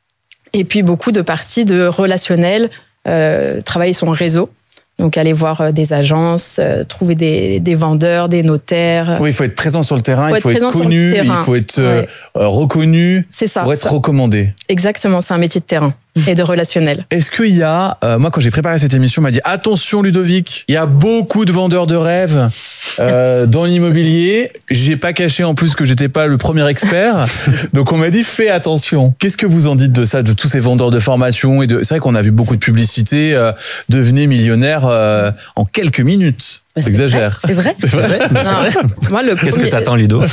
M: Et puis beaucoup de parties de relationnel, euh, travailler son réseau. Donc aller voir des agences, euh, trouver des, des vendeurs, des notaires.
L: Oui, il faut être présent sur le terrain,
M: faut
L: il faut être,
M: être
L: connu, il faut être euh,
M: ouais.
L: reconnu
M: c'est ça,
L: pour être
M: ça.
L: recommandé.
M: Exactement, c'est un métier de terrain et de relationnel.
L: Est-ce qu'il y a, euh, moi quand j'ai préparé cette émission, on m'a dit attention Ludovic, il y a beaucoup de vendeurs de rêves euh, dans l'immobilier. J'ai pas caché en plus que j'étais pas le premier expert, donc on m'a dit fais attention. Qu'est-ce que vous en dites de ça, de tous ces vendeurs de formation et de, c'est vrai qu'on a vu beaucoup de publicité, euh, devenez millionnaire euh, en quelques minutes.
H: Bah,
L: J'exagère.
H: C'est vrai.
L: C'est vrai.
H: C'est vrai.
M: Moi, le
C: Qu'est-ce
M: premier...
C: que t'attends, Ludo?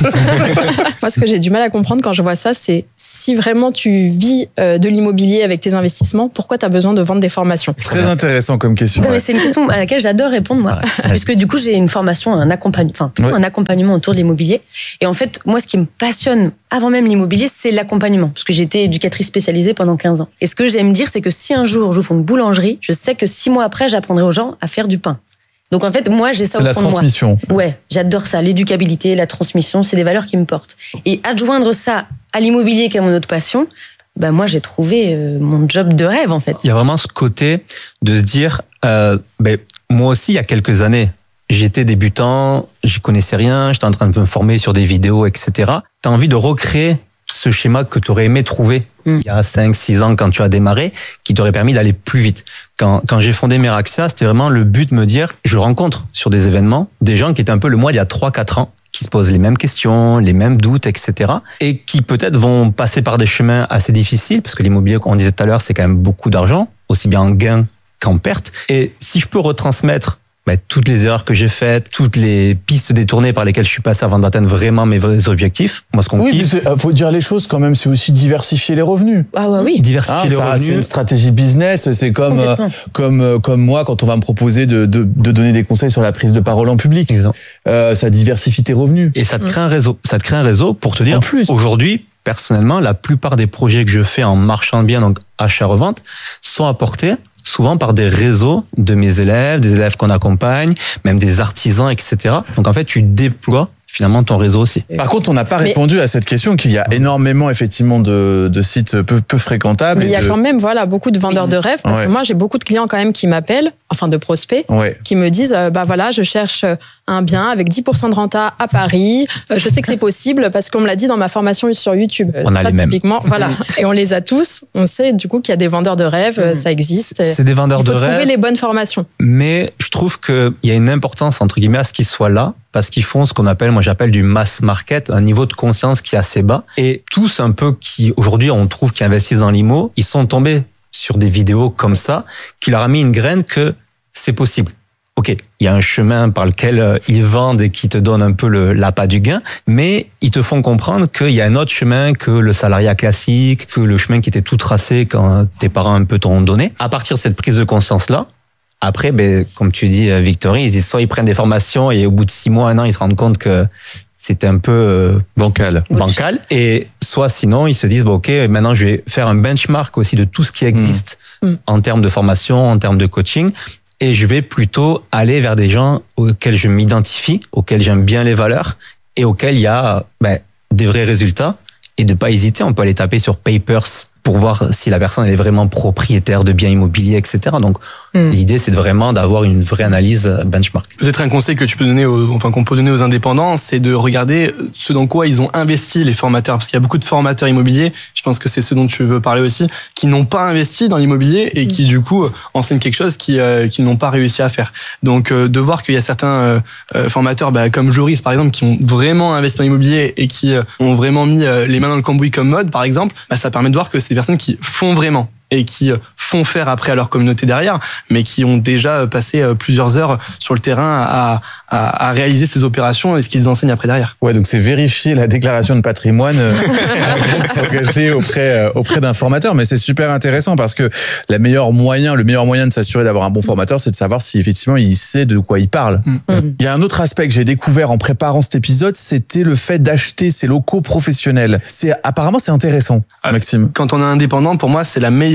M: Moi, ce que j'ai du mal à comprendre quand je vois ça, c'est si vraiment tu vis de l'immobilier avec tes investissements, pourquoi tu as besoin de vendre des formations?
L: Très intéressant comme question.
H: Non,
L: ouais.
H: mais c'est une question à laquelle j'adore répondre, moi.
C: Ouais.
H: Puisque du coup, j'ai une formation, un accompagnement, enfin, plutôt
L: Ouais.
H: un accompagnement autour de l'immobilier. Et en fait, moi, ce qui me passionne avant même l'immobilier, c'est l'accompagnement. Parce que j'ai été éducatrice spécialisée pendant quinze ans. Et ce que j'aime dire, c'est que si un jour j'ouvre une boulangerie, je sais que six mois après, j'apprendrai aux gens à faire du pain. Donc en fait, moi, j'ai ça
L: C'est
H: au
L: la
H: fond de moi.
L: transmission.
H: Ouais, j'adore ça. L'éducabilité, la transmission, c'est des valeurs qui me portent. Et adjoindre ça à l'immobilier, qui est mon autre passion, ben moi, j'ai trouvé euh, mon job de rêve, en fait.
I: Il y a vraiment ce côté de se dire, euh, ben, moi aussi, il y a quelques années, j'étais débutant, j'y connaissais rien, j'étais en train de me former sur des vidéos, et cetera. T'as envie de recréer ce schéma que tu aurais aimé trouver mm. il y a cinq six ans quand tu as démarré, qui t'aurait permis d'aller plus vite. Quand, quand j'ai fondé Meraxia, c'était vraiment le but de me dire, je rencontre sur des événements des gens qui étaient un peu le moi il y a trois quatre ans, qui se posent les mêmes questions, les mêmes doutes, et cetera. Et qui peut-être vont passer par des chemins assez difficiles, parce que l'immobilier, comme on disait tout à l'heure, c'est quand même beaucoup d'argent, aussi bien en gain qu'en perte. Et si je peux retransmettre bah, toutes les erreurs que j'ai faites, toutes les pistes détournées par lesquelles je suis passé avant d'atteindre vraiment mes vrais objectifs. Moi, ce qu'on
L: Oui,
I: kiffe,
L: il faut dire les choses quand même, c'est aussi diversifier les revenus.
H: Ah ouais, oui.
I: diversifier
L: Ah,
I: les
L: ça,
I: revenus.
L: c'est une stratégie business. C'est comme euh, comme euh, comme moi quand on va me proposer de, de de donner des conseils sur la prise de parole en public. Euh, ça diversifie tes revenus.
I: Et ça te crée un réseau. Ça te crée un réseau pour te dire.
L: En plus.
I: Aujourd'hui, personnellement, la plupart des projets que je fais en marchand de biens, donc achat-revente, sont apportés souvent par des réseaux de mes élèves, des élèves qu'on accompagne, même des artisans, et cetera. Donc en fait, tu déploies finalement ton réseau aussi.
L: Par contre, on n'a pas
M: Mais-
L: répondu à cette question qu'il y a énormément effectivement de, de sites peu, peu fréquentables.
M: Mais il y
L: et
M: a
L: de-
M: quand même voilà, beaucoup de vendeurs de rêves, parce
L: Ouais.
M: que moi, j'ai beaucoup de clients quand même qui m'appellent, enfin de prospects,
L: Ouais.
M: qui me disent, euh, bah voilà, je cherche un bien avec dix pour cent de renta à Paris. Euh, je sais que c'est possible parce qu'on me l'a dit dans ma formation sur YouTube.
I: On a
M: Ça,
I: les mêmes.
M: Typiquement, voilà. Et on les a tous. On sait du coup qu'il y a des vendeurs de rêves, euh, ça existe.
I: C'est c'est des vendeurs
M: Il faut
I: de
M: trouver
I: rêve.
M: les bonnes formations.
I: Mais je trouve qu'il y a une importance, entre guillemets, à ce qu'ils soient là, parce qu'ils font ce qu'on appelle, moi j'appelle du mass market, un niveau de conscience qui est assez bas. Et tous un peu qui, aujourd'hui, on trouve qui investissent dans l'IMO, ils sont tombés sur des vidéos comme ça, qui leur a mis une graine que c'est possible. Ok, il y a un chemin par lequel euh, ils vendent et qui te donne un peu le l'appât du gain, mais ils te font comprendre qu'il y a un autre chemin que le salariat classique, que le chemin qui était tout tracé quand tes parents un peu t'ont donné. À partir de cette prise de conscience-là, après, ben, comme tu dis, euh, Victory, ils, soit ils prennent des formations et au bout de six mois, un an, ils se rendent compte que c'était un peu euh,
L: bancal.
I: bancal. Et soit sinon, ils se disent, bon, ok, maintenant je vais faire un benchmark aussi de tout ce qui existe
M: Mm.
I: en termes de formation, en termes de coaching. Et je vais plutôt aller vers des gens auxquels je m'identifie, auxquels j'aime bien les valeurs et auxquels il y a ben, des vrais résultats. Et de pas hésiter, on peut aller taper sur Papers pour voir si la personne elle est vraiment propriétaire de biens immobiliers, et cetera. Donc,
M: Mm.
I: l'idée, c'est de vraiment d'avoir une vraie analyse euh, benchmark.
J: Peut-être un conseil que tu peux donner, aux, enfin qu'on peut donner aux indépendants, c'est de regarder ce dans quoi ils ont investi les formateurs, parce qu'il y a beaucoup de formateurs immobiliers. Je pense que c'est ce dont tu veux parler aussi, qui n'ont pas investi dans l'immobilier et qui du coup enseignent quelque chose qu'ils euh, qu'ils n'ont pas réussi à faire. Donc euh, de voir qu'il y a certains euh, euh, formateurs, bah, comme Joris par exemple, qui ont vraiment investi dans l'immobilier et qui euh, ont vraiment mis euh, les mains dans le cambouis comme Mode par exemple, bah, ça permet de voir que c'est des personnes qui font vraiment et qui font faire après à leur communauté derrière, mais qui ont déjà passé plusieurs heures sur le terrain à, à, à réaliser ces opérations et ce qu'ils enseignent après derrière.
L: Ouais, donc c'est vérifier la déclaration de patrimoine euh, avant de s'engager auprès euh, auprès d'un formateur. Mais c'est super intéressant parce que la meilleure moyen, le meilleur moyen de s'assurer d'avoir un bon formateur, c'est de savoir si effectivement il sait de quoi il parle.
M: Mm.
L: Il y a un autre aspect que j'ai découvert en préparant cet épisode, c'était le fait d'acheter ses locaux professionnels. C'est apparemment c'est intéressant, Maxime.
J: Quand on est indépendant, pour moi, c'est la meilleure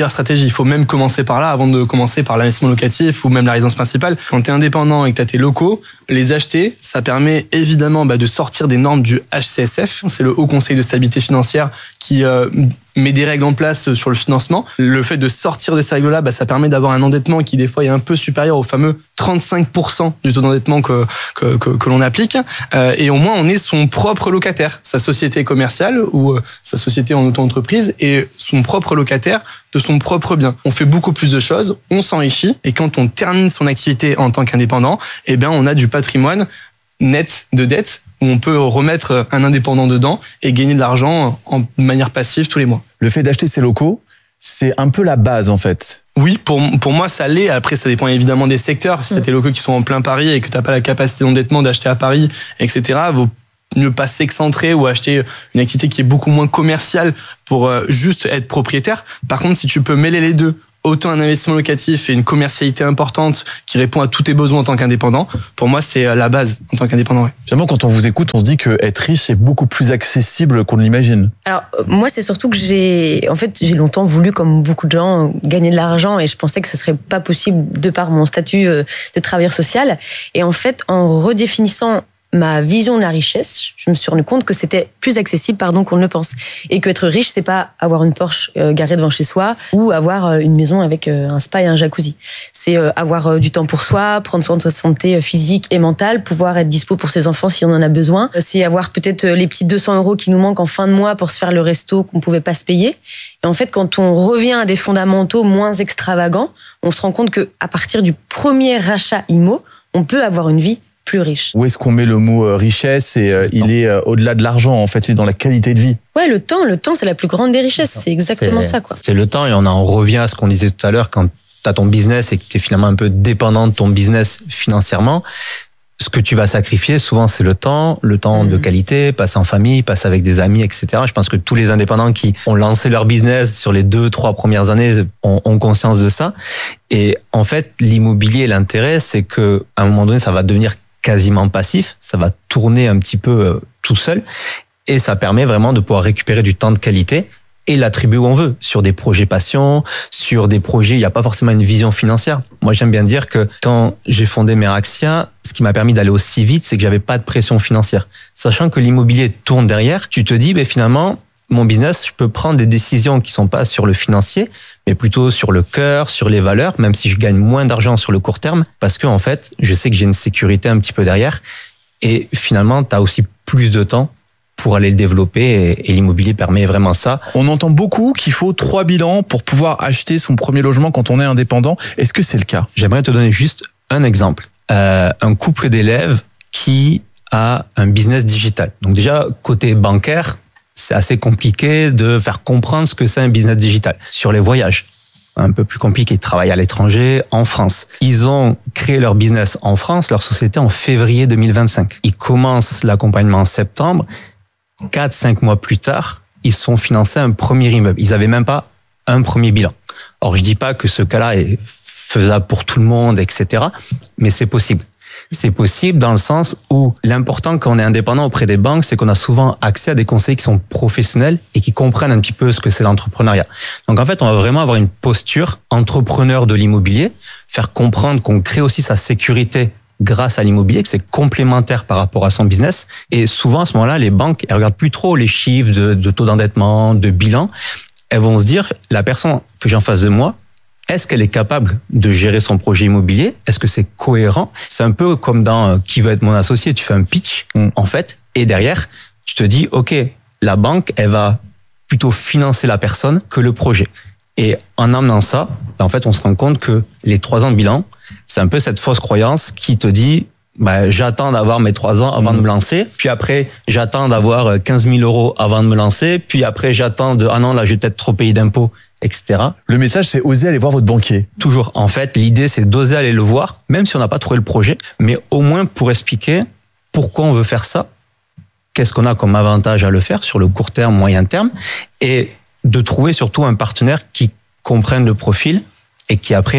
J: meilleure stratégie. Il faut même commencer par là avant de commencer par l'investissement locatif ou même la résidence principale. Quand tu es indépendant et que tu as tes locaux, les acheter, ça permet évidemment bah, de sortir des normes du H C S F. C'est le Haut Conseil de stabilité financière qui euh, met des règles en place sur le financement. Le fait de sortir de ces règles-là, bah, ça permet d'avoir un endettement qui des fois est un peu supérieur au fameux trente-cinq pour cent du taux d'endettement que, que, que, que l'on applique. Euh, et au moins, on est son propre locataire. Sa société commerciale ou euh, sa société en auto-entreprise est son propre locataire de son propre bien. On fait beaucoup plus de choses, on s'enrichit et quand on termine son activité en tant qu'indépendant, eh bien, on a du patrimoine net de dette où on peut remettre un indépendant dedans et gagner de l'argent en manière passive tous les mois.
L: Le fait d'acheter ces locaux, c'est un peu la base en fait.
J: Oui, pour, pour moi, ça l'est. Après, ça dépend évidemment des secteurs. Si tu as tes locaux qui sont en plein Paris et que tu n'as pas la capacité d'endettement d'acheter à Paris, et cetera, vaut ne pas s'excentrer ou acheter une activité qui est beaucoup moins commerciale pour juste être propriétaire. Par contre, si tu peux mêler les deux, autant un investissement locatif et une commercialité importante qui répond à tous tes besoins en tant qu'indépendant, pour moi, c'est la base en tant qu'indépendant. Ouais.
L: Finalement, quand on vous écoute, on se dit que être riche est beaucoup plus accessible qu'on ne l'imagine.
H: Alors, moi, c'est surtout que j'ai, en fait, j'ai longtemps voulu, comme beaucoup de gens, gagner de l'argent et je pensais que ce serait pas possible de par mon statut de travailleur social. Et en fait, en redéfinissant ma vision de la richesse, je me suis rendu compte que c'était plus accessible, pardon, qu'on ne le pense. Et que être riche, c'est pas avoir une Porsche euh, garée devant chez soi ou avoir euh, une maison avec euh, un spa et un jacuzzi. C'est euh, avoir euh, du temps pour soi, prendre soin de sa santé physique et mentale, pouvoir être dispo pour ses enfants si on en a besoin. C'est avoir peut-être les petits deux cents euros qui nous manquent en fin de mois pour se faire le resto qu'on pouvait pas se payer. Et en fait, quand on revient à des fondamentaux moins extravagants, on se rend compte que à partir du premier rachat immo, on peut avoir une vie plus riche.
L: Où est-ce qu'on met le mot euh, richesse et euh, il est euh, au-delà de l'argent en fait, il est dans la qualité de vie.
H: Ouais, le temps, le temps c'est la plus grande des richesses, c'est exactement
I: c'est,
H: ça quoi.
I: C'est le temps et on en revient à ce qu'on disait tout à l'heure quand tu as ton business et que tu es finalement un peu dépendant de ton business financièrement. Ce que tu vas sacrifier, souvent, c'est le temps, le temps mmh. de qualité, passer en famille, passer avec des amis, et cetera. Je pense que tous les indépendants qui ont lancé leur business sur les deux, trois premières années ont, ont conscience de ça. Et en fait, l'immobilier, l'intérêt, c'est que à un moment donné, ça va devenir quasiment passif, ça va tourner un petit peu euh, tout seul et ça permet vraiment de pouvoir récupérer du temps de qualité et l'attribuer où on veut, sur des projets passion, sur des projets, il n'y a pas forcément une vision financière. Moi, j'aime bien dire que quand j'ai fondé Meraxia, ce qui m'a permis d'aller aussi vite, c'est que j'avais pas de pression financière. Sachant que l'immobilier tourne derrière, tu te dis, ben, finalement, mon business, je peux prendre des décisions qui sont pas sur le financier, mais plutôt sur le cœur, sur les valeurs, même si je gagne moins d'argent sur le court terme, parce que en fait, je sais que j'ai une sécurité un petit peu derrière. Et finalement, tu as aussi plus de temps pour aller le développer et, et l'immobilier permet vraiment ça.
L: On entend beaucoup qu'il faut trois bilans pour pouvoir acheter son premier logement quand on est indépendant. Est-ce que c'est le cas ?
I: J'aimerais te donner juste un exemple. Euh, un couple d'élèves qui a un business digital. Donc déjà, côté bancaire, c'est assez compliqué de faire comprendre ce que c'est un business digital. Sur les voyages, un peu plus compliqué, ils travaillent à l'étranger, en France. Ils ont créé leur business en France, leur société en février deux mille vingt-cinq. Ils commencent l'accompagnement en septembre. Quatre, cinq mois plus tard, ils sont financés un premier immeuble. Ils n'avaient même pas un premier bilan. Or, je dis pas que ce cas-là est faisable pour tout le monde, et cetera. Mais c'est possible. C'est possible dans le sens où l'important quand on est indépendant auprès des banques, c'est qu'on a souvent accès à des conseils qui sont professionnels et qui comprennent un petit peu ce que c'est l'entrepreneuriat. Donc en fait, on va vraiment avoir une posture entrepreneur de l'immobilier, faire comprendre qu'on crée aussi sa sécurité grâce à l'immobilier, que c'est complémentaire par rapport à son business. Et souvent, à ce moment-là, les banques, elles regardent plus trop les chiffres de, de taux d'endettement, de bilan. Elles vont se dire, la personne que j'ai en face de moi, est-ce qu'elle est capable de gérer son projet immobilier ? Est-ce que c'est cohérent ? C'est un peu comme dans Qui veut être mon associé ? Tu fais un pitch, mmh. en fait, et derrière, tu te dis, OK, la banque, elle va plutôt financer la personne que le projet. Et en amenant ça, en fait, on se rend compte que les trois ans de bilan, c'est un peu cette fausse croyance qui te dit, bah, j'attends d'avoir mes trois ans avant mmh. de me lancer. Puis après, j'attends d'avoir quinze mille euros avant de me lancer. Puis après, j'attends de, ah non, là, je vais peut-être trop payer d'impôts, et cetera.
L: Le message, c'est oser aller voir votre banquier.
I: Toujours. En fait, l'idée, c'est d'oser aller le voir, même si on n'a pas trouvé le projet, mais au moins pour expliquer pourquoi on veut faire ça, qu'est-ce qu'on a comme avantage à le faire sur le court terme, moyen terme, et de trouver surtout un partenaire qui comprenne le profil et qui après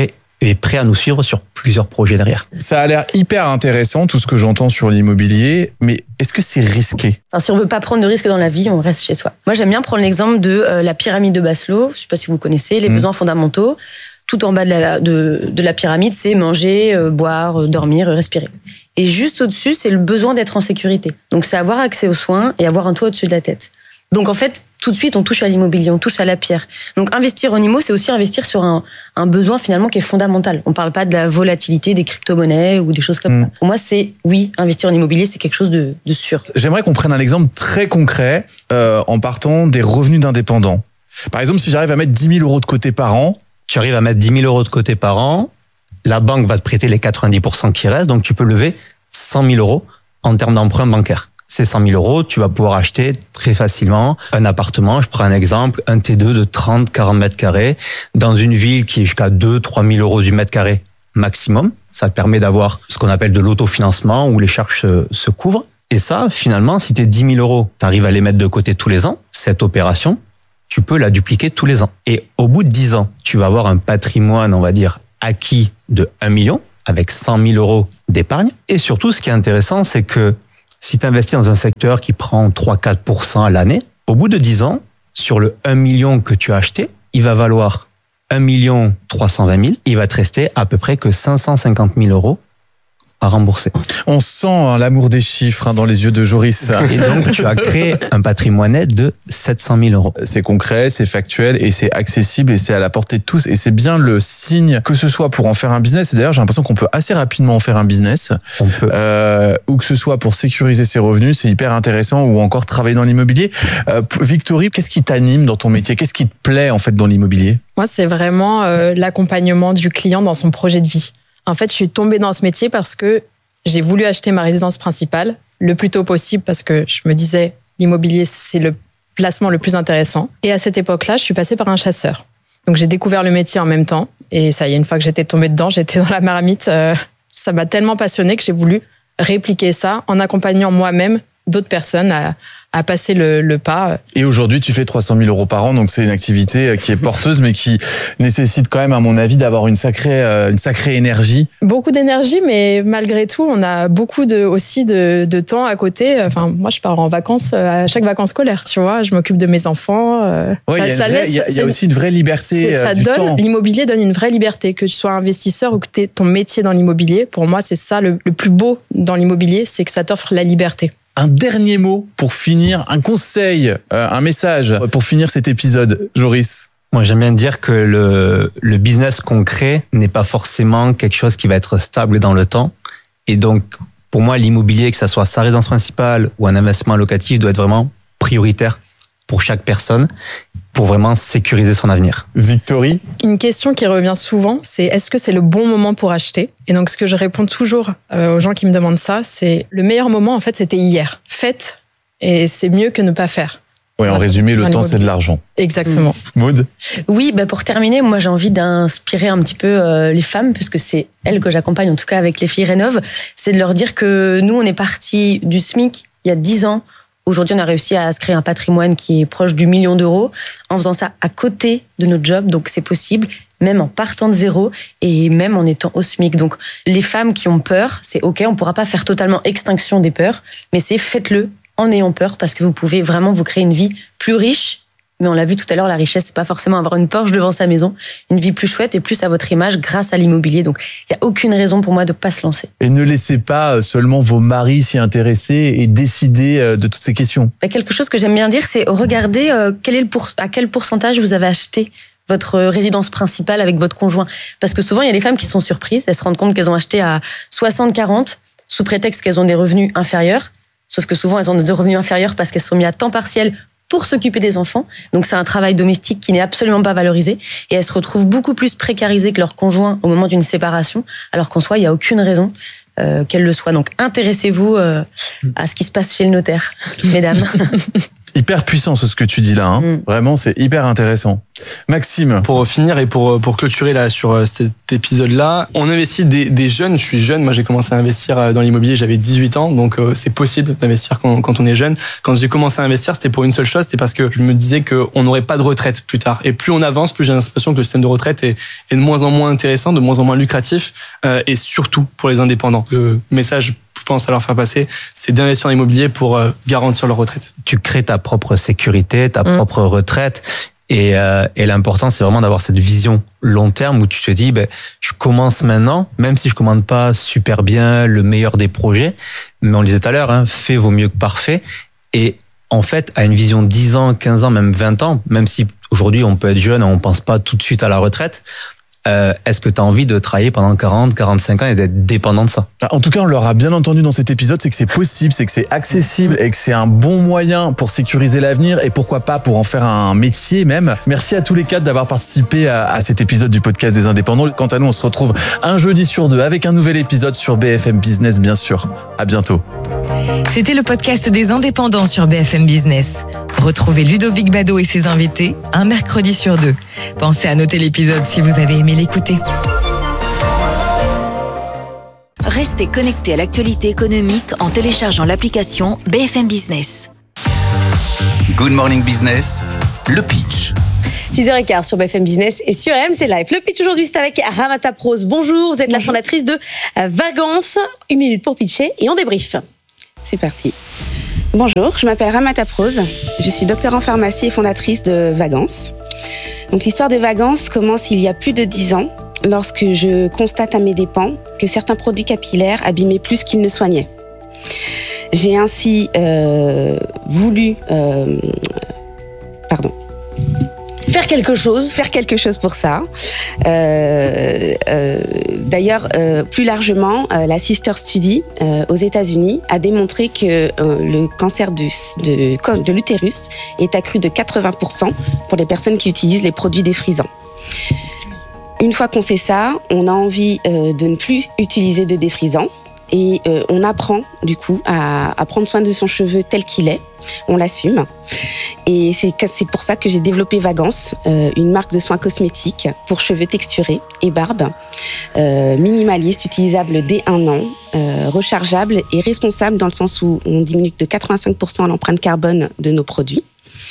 I: est prêt à nous suivre sur plusieurs projets derrière.
L: Ça a l'air hyper intéressant, tout ce que j'entends sur l'immobilier, mais est-ce que c'est risqué ?
H: Enfin, si on veut pas prendre de risques dans la vie, on reste chez soi. Moi, j'aime bien prendre l'exemple de euh, la pyramide de Maslow. Je sais pas si vous connaissez, les mmh. besoins fondamentaux. Tout en bas de la, de, de la pyramide, c'est manger, euh, boire, euh, dormir, euh, respirer. Et juste au-dessus, c'est le besoin d'être en sécurité. Donc, c'est avoir accès aux soins et avoir un toit au-dessus de la tête. Donc, en fait, tout de suite, on touche à l'immobilier, on touche à la pierre. Donc, investir en immo, c'est aussi investir sur un, un besoin finalement qui est fondamental. On parle pas de la volatilité des crypto-monnaies ou des choses comme mmh. ça. Pour moi, c'est, oui, investir en immobilier, c'est quelque chose de, de sûr.
L: J'aimerais qu'on prenne un exemple très concret euh, en partant des revenus d'indépendants. Par exemple, si j'arrive à mettre dix mille euros de côté par an.
I: Tu arrives à mettre dix mille euros de côté par an, la banque va te prêter les quatre-vingt-dix pour cent qui restent, donc tu peux lever cent mille euros en termes d'emprunt bancaire. Ces cent mille euros, tu vas pouvoir acheter très facilement un appartement. Je prends un exemple, un T deux de trente à quarante mètres carrés dans une ville qui est jusqu'à deux à trois mille euros du mètre carré maximum. Ça te permet d'avoir ce qu'on appelle de l'autofinancement où les charges se, se couvrent. Et ça, finalement, si tes dix mille euros, tu arrives à les mettre de côté tous les ans, cette opération, tu peux la dupliquer tous les ans. Et au bout de dix ans, tu vas avoir un patrimoine, on va dire, acquis de un million avec cent mille euros d'épargne. Et surtout, ce qui est intéressant, c'est que si tu investis dans un secteur qui prend trois à quatre pour cent à l'année, au bout de dix ans, sur le un million que tu as acheté, il va valoir un million trois cent vingt mille. Il va te rester à peu près que cinq cent cinquante mille euros à rembourser.
L: On sent hein, l'amour des chiffres hein, dans les yeux de Joris.
I: Et donc, tu as créé un patrimoine net de sept cent mille euros.
L: C'est concret, c'est factuel et c'est accessible et c'est à la portée de tous. Et c'est bien le signe que ce soit pour en faire un business. Et d'ailleurs, j'ai l'impression qu'on peut assez rapidement en faire un business.
I: On peut.
L: Euh, ou que ce soit pour sécuriser ses revenus, c'est hyper intéressant. Ou encore travailler dans l'immobilier. Euh, Victorie, qu'est-ce qui t'anime dans ton métier ? Qu'est-ce qui te plaît en fait dans l'immobilier ?
M: Moi, c'est vraiment euh, l'accompagnement du client dans son projet de vie. En fait, je suis tombée dans ce métier parce que j'ai voulu acheter ma résidence principale le plus tôt possible parce que je me disais l'immobilier, c'est le placement le plus intéressant. Et à cette époque-là, je suis passée par un chasseur. Donc, j'ai découvert le métier en même temps. Et ça y est, une fois que j'étais tombée dedans, j'étais dans la marmite. Euh, ça m'a tellement passionnée que j'ai voulu répliquer ça en accompagnant moi-même d'autres personnes à, à passer le, le pas.
L: Et aujourd'hui, tu fais trois cent mille euros par an, donc c'est une activité qui est porteuse, mais qui nécessite quand même, à mon avis, d'avoir une sacrée, une sacrée énergie.
M: Beaucoup d'énergie, mais malgré tout, on a beaucoup de, aussi de, de temps à côté. Enfin, moi, je pars en vacances à chaque vacances scolaires, tu vois. Je m'occupe de mes enfants.
L: Oui, il y, y, y a aussi une vraie liberté
M: ça
L: du
M: donne,
L: temps.
M: L'immobilier donne une vraie liberté, que tu sois investisseur ou que tu aies ton métier dans l'immobilier. Pour moi, c'est ça le, le plus beau dans l'immobilier, c'est que ça t'offre la liberté.
L: Un dernier mot pour finir, un conseil, euh, un message pour finir cet épisode, Joris.
I: Moi, j'aime bien dire que le, le business qu'on crée n'est pas forcément quelque chose qui va être stable dans le temps. Et donc, pour moi, l'immobilier, que ça soit sa résidence principale ou un investissement locatif, doit être vraiment prioritaire pour chaque personne, pour vraiment sécuriser son avenir.
L: Victorie ?
M: Une question qui revient souvent, c'est est-ce que c'est le bon moment pour acheter ? Et donc, ce que je réponds toujours aux gens qui me demandent ça, c'est le meilleur moment, en fait, c'était hier. Faites, et c'est mieux que ne pas faire.
L: Oui, en résumé, le temps, c'est de l'argent.
M: Exactement.
L: Mmh. Maud ?
H: Oui, bah pour terminer, moi, j'ai envie d'inspirer un petit peu euh, les femmes, puisque c'est elles que j'accompagne, en tout cas avec les filles Rénov', c'est de leur dire que nous, on est partis du SMIC il y a dix ans. Aujourd'hui, on a réussi à se créer un patrimoine qui est proche du million d'euros en faisant ça à côté de notre job. Donc, c'est possible, même en partant de zéro et même en étant au SMIC. Donc, les femmes qui ont peur, c'est OK. On ne pourra pas faire totalement extinction des peurs, mais c'est faites-le en ayant peur parce que vous pouvez vraiment vous créer une vie plus riche. Mais on l'a vu tout à l'heure, la richesse, c'est pas forcément avoir une Porsche devant sa maison. Une vie plus chouette et plus à votre image grâce à l'immobilier. Donc, il n'y a aucune raison pour moi de ne pas se lancer.
L: Et ne laissez pas seulement vos maris s'y intéresser et décider de toutes ces questions.
H: Quelque chose que j'aime bien dire, c'est regardez quel est le pour... à quel pourcentage vous avez acheté votre résidence principale avec votre conjoint. Parce que souvent, il y a des femmes qui sont surprises. Elles se rendent compte qu'elles ont acheté à soixante quarante sous prétexte qu'elles ont des revenus inférieurs. Sauf que souvent, elles ont des revenus inférieurs parce qu'elles sont mises à temps partiel pour s'occuper des enfants. Donc, c'est un travail domestique qui n'est absolument pas valorisé. Et elles se retrouvent beaucoup plus précarisées que leur conjoint au moment d'une séparation, alors qu'en soi, il n'y a aucune raison euh, qu'elles le soient. Donc, intéressez-vous euh, à ce qui se passe chez le notaire, mesdames.
L: Hyper puissant ce que tu dis là, hein. Mm. Vraiment, c'est hyper intéressant. Maxime.
J: Pour finir et pour, pour clôturer là sur cet épisode-là, on investit des, des jeunes. Je suis jeune, moi j'ai commencé à investir dans l'immobilier, j'avais dix-huit ans, donc euh, c'est possible d'investir quand, quand on est jeune. Quand j'ai commencé à investir, c'était pour une seule chose, c'est parce que je me disais qu'on n'aurait pas de retraite plus tard. Et plus on avance, plus j'ai l'impression que le système de retraite est, est de moins en moins intéressant, de moins en moins lucratif, euh, et surtout pour les indépendants. Le message, je pense, à leur faire passer, c'est d'investir dans l'immobilier pour euh, garantir leur retraite.
I: Tu crées ta propre sécurité, ta mmh. propre retraite. Et, euh, et l'important, c'est vraiment d'avoir cette vision long terme où tu te dis, ben, je commence maintenant, même si je commande pas super bien le meilleur des projets, mais on le disait tout à l'heure, hein, fait vaut mieux que parfait. Et en fait, à une vision dix ans, quinze ans, même vingt ans, même si aujourd'hui on peut être jeune et on pense pas tout de suite à la retraite, Euh, est-ce que tu as envie de travailler pendant quarante, quarante-cinq ans et d'être dépendant de ça?
L: En tout cas, on l'aura bien entendu dans cet épisode, c'est que c'est possible, c'est que c'est accessible et que c'est un bon moyen pour sécuriser l'avenir et pourquoi pas pour en faire un métier même. Merci à tous les quatre d'avoir participé à, à cet épisode du podcast des indépendants. Quant à nous, on se retrouve un jeudi sur deux avec un nouvel épisode sur B F M Business, bien sûr. À bientôt.
K: C'était le podcast des indépendants sur B F M Business. Retrouvez Ludovic Bado et ses invités un mercredi sur deux. Pensez à noter l'épisode si vous avez aimé l'écouter.
G: Restez connectés à l'actualité économique en téléchargeant l'application B F M Business.
D: Good Morning Business, le pitch.
N: six heures quinze sur B F M Business et sur R M C Live. Le pitch aujourd'hui, c'est avec Ramata Prose. Bonjour, vous êtes Bonjour. La fondatrice de Vagance. Une minute pour pitcher et on débrief.
O: C'est parti. Bonjour, je m'appelle Ramata Prose. Je suis docteur en pharmacie et fondatrice de Vagance. Donc l'histoire de Vagance commence il y a plus de dix ans, lorsque je constate à mes dépens que certains produits capillaires abîmaient plus qu'ils ne soignaient. J'ai ainsi euh, voulu... Euh, pardon.
N: Faire quelque chose.
O: Faire quelque chose pour ça. Euh, euh, d'ailleurs, euh, plus largement, euh, la Sister Study euh, aux États-Unis a démontré que euh, le cancer du, de, de l'utérus est accru de quatre-vingts pour cent pour les personnes qui utilisent les produits défrisants. Une fois qu'on sait ça, on a envie euh, de ne plus utiliser de défrisants. Et euh, on apprend du coup à, à prendre soin de son cheveu tel qu'il est, on l'assume. Et c'est, c'est pour ça que j'ai développé Vagance, euh, une marque de soins cosmétiques pour cheveux texturés et barbe, euh, minimaliste, utilisable dès un an, euh, rechargeable et responsable dans le sens où on diminue de quatre-vingt-cinq pour cent l'empreinte carbone de nos produits.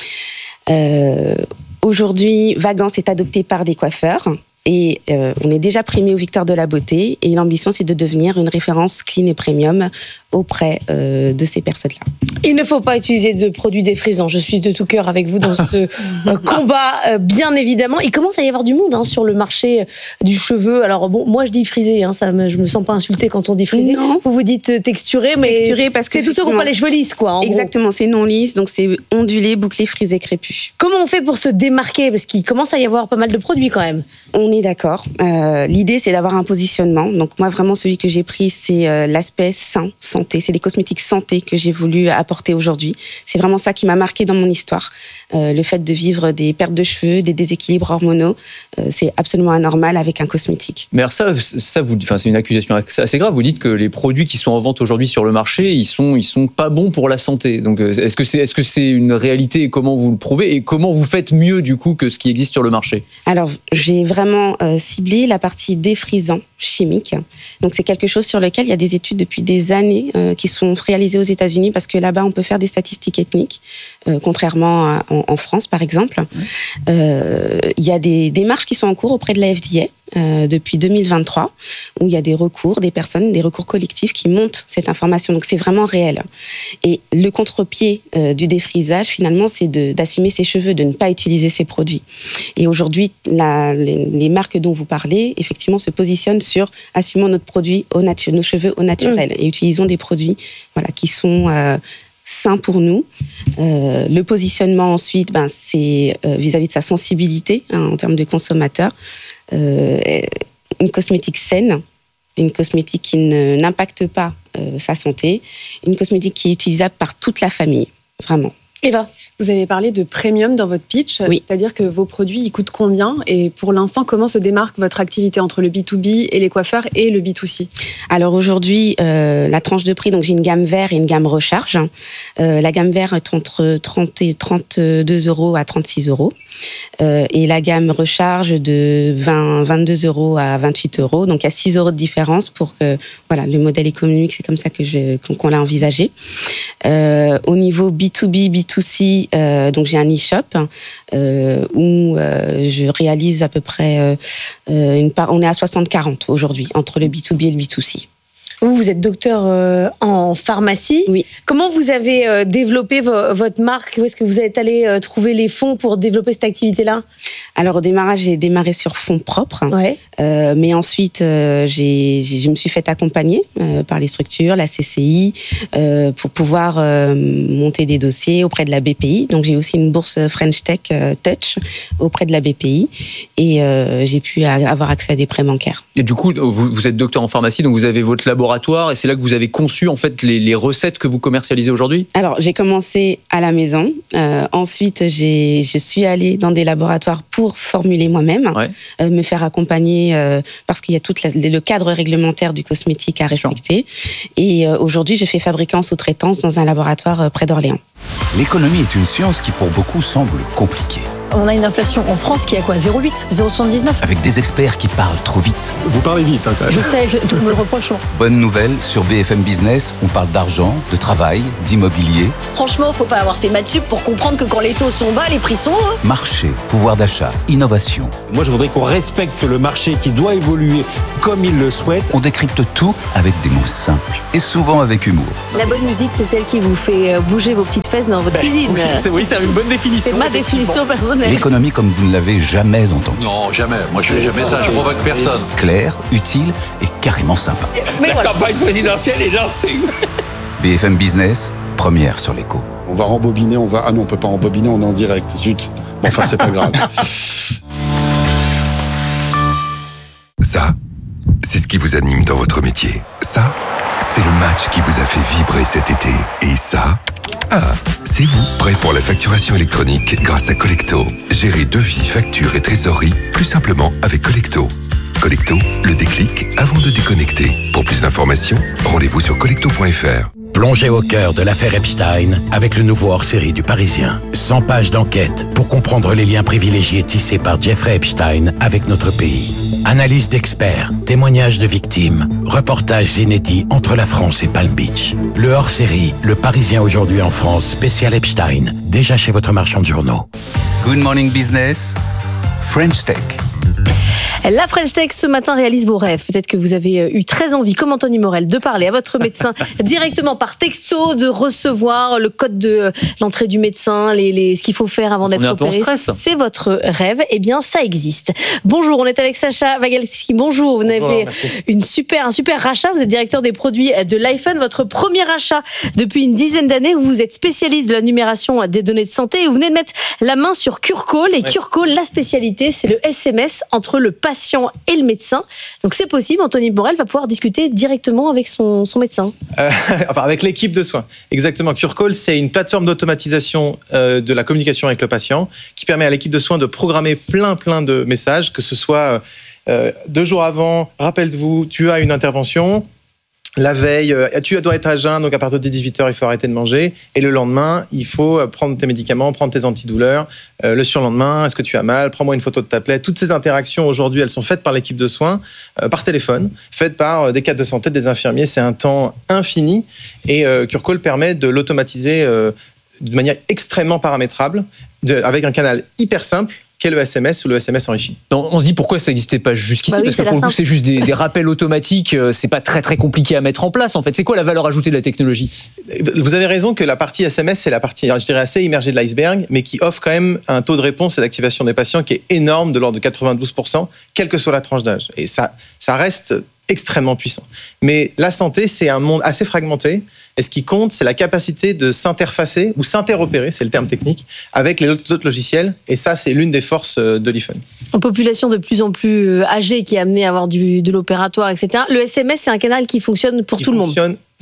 O: Euh, aujourd'hui, Vagance est adopté par des coiffeurs. Et euh, on est déjà primé aux Victoires de la Beauté et l'ambition c'est de devenir une référence clean et premium auprès euh, de ces personnes-là.
N: Il ne faut pas utiliser de produits défrisants. Je suis de tout cœur avec vous dans ce euh, combat, euh, bien évidemment. Il commence à y avoir du monde hein, sur le marché du cheveu. Alors bon, moi je dis frisé, hein, ça me, je me sens pas insultée quand on dit frisé.
O: Non.
N: Vous vous dites texturé, mais
O: texturé parce que
N: c'est tous ceux qui n'ont pas les cheveux lisses, quoi. En
O: exactement,
N: gros.
O: C'est non lisse, donc c'est ondulé, bouclé, frisé, crépus.
N: Comment on fait pour se démarquer? Parce qu'il commence à y avoir pas mal de produits quand même.
O: On est d'accord. Euh, l'idée, c'est d'avoir un positionnement. Donc moi, vraiment, celui que j'ai pris, c'est euh, l'aspect sain, santé. C'est les cosmétiques santé que j'ai voulu apporter aujourd'hui. C'est vraiment ça qui m'a marqué dans mon histoire. Euh, le fait de vivre des pertes de cheveux, des déséquilibres hormonaux, euh, c'est absolument anormal avec un cosmétique.
P: Mais alors ça, ça vous, enfin, c'est une accusation assez grave. Vous dites que les produits qui sont en vente aujourd'hui sur le marché, ils sont, ils sont pas bons pour la santé. Donc, est-ce que c'est, est-ce que c'est une réalité et comment vous le prouvez et comment vous faites mieux du coup que ce qui existe sur le marché?
O: Alors, j'ai vraiment euh, ciblé la partie défrisant chimique. Donc, c'est quelque chose sur lequel il y a des études depuis des années euh, qui sont réalisées aux États-Unis parce que là-bas, on peut faire des statistiques ethniques, euh, contrairement à, en, en France, par exemple. Euh, il y a des démarches qui sont en cours auprès de la F D A. Euh, depuis deux mille vingt-trois, où il y a des recours, des personnes, des recours collectifs qui montent cette information. Donc c'est vraiment réel. Et le contre-pied euh, du défrisage, finalement, c'est de, d'assumer ses cheveux, de ne pas utiliser ces produits. Et aujourd'hui, la, les, les marques dont vous parlez, effectivement, se positionnent sur assumons notre produit au natu- nos cheveux au naturel mmh. et utilisons des produits voilà, qui sont... Euh, sain pour nous. Euh, le positionnement ensuite, ben, c'est euh, vis-à-vis de sa sensibilité hein, en termes de consommateur. Euh, une cosmétique saine, une cosmétique qui ne, n'impacte pas euh, sa santé, une cosmétique qui est utilisable par toute la famille, vraiment.
N: Eva, vous avez parlé de premium dans votre pitch,
O: oui.
N: C'est-à-dire que vos produits, ils coûtent combien? Et pour l'instant, comment se démarque votre activité entre le B deux B et les coiffeurs et le B deux C?
O: Alors aujourd'hui, euh, la tranche de prix, donc j'ai une gamme vert et une gamme recharge. Euh, la gamme vert est entre trente et trente-deux euros à trente-six euros. Euh, et la gamme recharge de vingt, vingt-deux euros à vingt-huit euros. Donc il y a six euros de différence pour que, voilà, le modèle économique, c'est comme ça que je, qu'on l'a envisagé. Euh, au niveau B deux B, B deux C, euh, donc j'ai un e-shop euh, où euh, je réalise à peu près euh, une part, on est à soixante quarante aujourd'hui entre le B deux B et le B deux C.
N: Vous, vous êtes docteur euh, en pharmacie.
O: Oui.
N: Comment vous avez euh, développé vo- votre marque? Où est-ce que vous êtes allé euh, trouver les fonds pour développer cette activité-là?
O: Alors au démarrage, j'ai démarré sur fonds propres.
N: Ouais.
O: Euh, mais ensuite, euh, j'ai, j'ai, je me suis fait accompagner euh, par les structures, la C C I, euh, pour pouvoir euh, monter des dossiers auprès de la B P I. Donc j'ai aussi une bourse French Tech euh, Touch auprès de la B P I. Et euh, j'ai pu a- avoir accès à des prêts bancaires.
P: Et du coup, vous, vous êtes docteur en pharmacie, donc vous avez votre laboratoire, et c'est là que vous avez conçu en fait les, les recettes que vous commercialisez aujourd'hui?
O: Alors, j'ai commencé à la maison. Euh, ensuite, j'ai, je suis allée dans des laboratoires pour formuler moi-même,
P: ouais.
O: euh, me faire accompagner euh, parce qu'il y a tout le cadre réglementaire du cosmétique à respecter. Et euh, aujourd'hui, je fais fabriquer en sous-traitance dans un laboratoire euh, près d'Orléans.
F: L'économie est une science qui pour beaucoup semble compliquée.
B: On a une inflation en France qui est à quoi? zéro virgule huit, zéro virgule soixante-dix-neuf.
F: Avec des experts qui parlent trop vite.
Q: Vous parlez vite, hein, quand même.
B: Je sais, je, tout me le reprochons.
D: Bonne nouvelle, sur B F M Business, on parle d'argent, de travail, d'immobilier,
B: Franchement, faut pas avoir fait maths sup pour comprendre que quand les taux sont bas, les prix sont hauts.
D: marché, pouvoir d'achat, innovation.
Q: Moi, je voudrais qu'on respecte le marché qui doit évoluer comme il le souhaite.
D: On décrypte tout avec des mots simples et souvent avec humour.
N: La bonne musique, c'est celle qui vous fait bouger vos petites fesses dans votre cuisine.
P: Oui, c'est, oui, c'est une bonne définition.
N: C'est ma définition personnelle.
D: L'économie comme vous ne l'avez jamais entendue.
R: Non, jamais. Moi, je fais jamais ça. Je provoque personne.
D: Claire, utile et carrément sympa.
N: Mais
R: La
N: voilà.
R: campagne présidentielle est lancée.
D: B F M Business, première sur l'écho.
S: On va rembobiner, on va... Ah non, on peut pas rembobiner, on est en direct. Zut. Bon, enfin, c'est pas grave.
T: Ça, c'est ce qui vous anime dans votre métier. Ça, c'est le match qui vous a fait vibrer cet été. Et ça, ah, c'est vous, prêt pour la facturation électronique grâce à Collecto. Gérez devis, factures et trésorerie plus simplement avec Collecto. Collecto, le déclic avant de déconnecter. Pour plus d'informations, rendez-vous sur collecto point f r.
F: Plongez au cœur de l'affaire Epstein avec le nouveau hors-série du Parisien. cent pages d'enquête pour comprendre les liens privilégiés tissés par Jeffrey Epstein avec notre pays. Analyse d'experts, témoignages de victimes, reportages inédits entre la France et Palm Beach. Le hors-série, le Parisien aujourd'hui en France, spécial Epstein, déjà chez votre marchand de journaux.
D: Good Morning Business, French Tech.
N: La French Tech ce matin réalise vos rêves. Peut-être que vous avez eu très envie, comme Anthony Morel, de parler à votre médecin directement par texto, de recevoir le code de l'entrée du médecin, les, les, ce qu'il faut faire avant d'être opéré. C'est votre rêve. Eh bien, ça existe. Bonjour, on est avec Sacha Wagalski. Bonjour, vous
C: Bonjour,
N: avez
C: merci.
N: une super, un super rachat. Vous êtes directeur des produits de l'iPhone. Votre premier achat depuis une dizaine d'années. Vous êtes spécialiste de la numération des données de santé et vous venez de mettre la main sur CureCall. Et ouais. CureCall, la spécialité, c'est le S M S entre le patient et le médecin. Donc c'est possible, Anthony Morel va pouvoir discuter directement avec son, son médecin.
J: Euh, enfin, avec l'équipe de soins. Exactement. CureCall, c'est une plateforme d'automatisation euh, de la communication avec le patient qui permet à l'équipe de soins de programmer plein, plein de messages, que ce soit euh, deux jours avant, rappelle-vous, tu as une intervention. La veille, tu dois être à jeun, donc à partir de dix-huit heures, il faut arrêter de manger. Et le lendemain, il faut prendre tes médicaments, prendre tes antidouleurs. Euh, le surlendemain, est-ce que tu as mal? Prends-moi une photo de ta plaie. Toutes ces interactions, aujourd'hui, elles sont faites par l'équipe de soins, euh, par téléphone, faites par des cadres de santé, des infirmiers. C'est un temps infini. Et euh, CureCall permet de l'automatiser euh, de manière extrêmement paramétrable, de, avec un canal hyper simple, qu'est le S M S ou le S M S enrichi.
P: On se dit pourquoi ça n'existait pas jusqu'ici, bah oui, parce que pour le coup c'est juste des, des rappels automatiques, c'est pas très très compliqué à mettre en place en fait. C'est quoi la valeur ajoutée de la technologie?
J: Vous avez raison que la partie S M S c'est la partie, je dirais, assez immergée de l'iceberg, mais qui offre quand même un taux de réponse et d'activation des patients qui est énorme, de l'ordre de quatre-vingt-douze pour cent, quelle que soit la tranche d'âge. Et ça, ça reste extrêmement puissant. Mais la santé, c'est un monde assez fragmenté. Et ce qui compte, c'est la capacité de s'interfacer ou s'interopérer, c'est le terme technique, avec les autres logiciels. Et ça, c'est l'une des forces de l'iPhone.
N: Une population de plus en plus âgée qui est amenée à avoir du, de l'opératoire, et cetera. Le S M S, c'est un canal qui fonctionne pour
J: qui
N: tout le monde.
J: fonctionne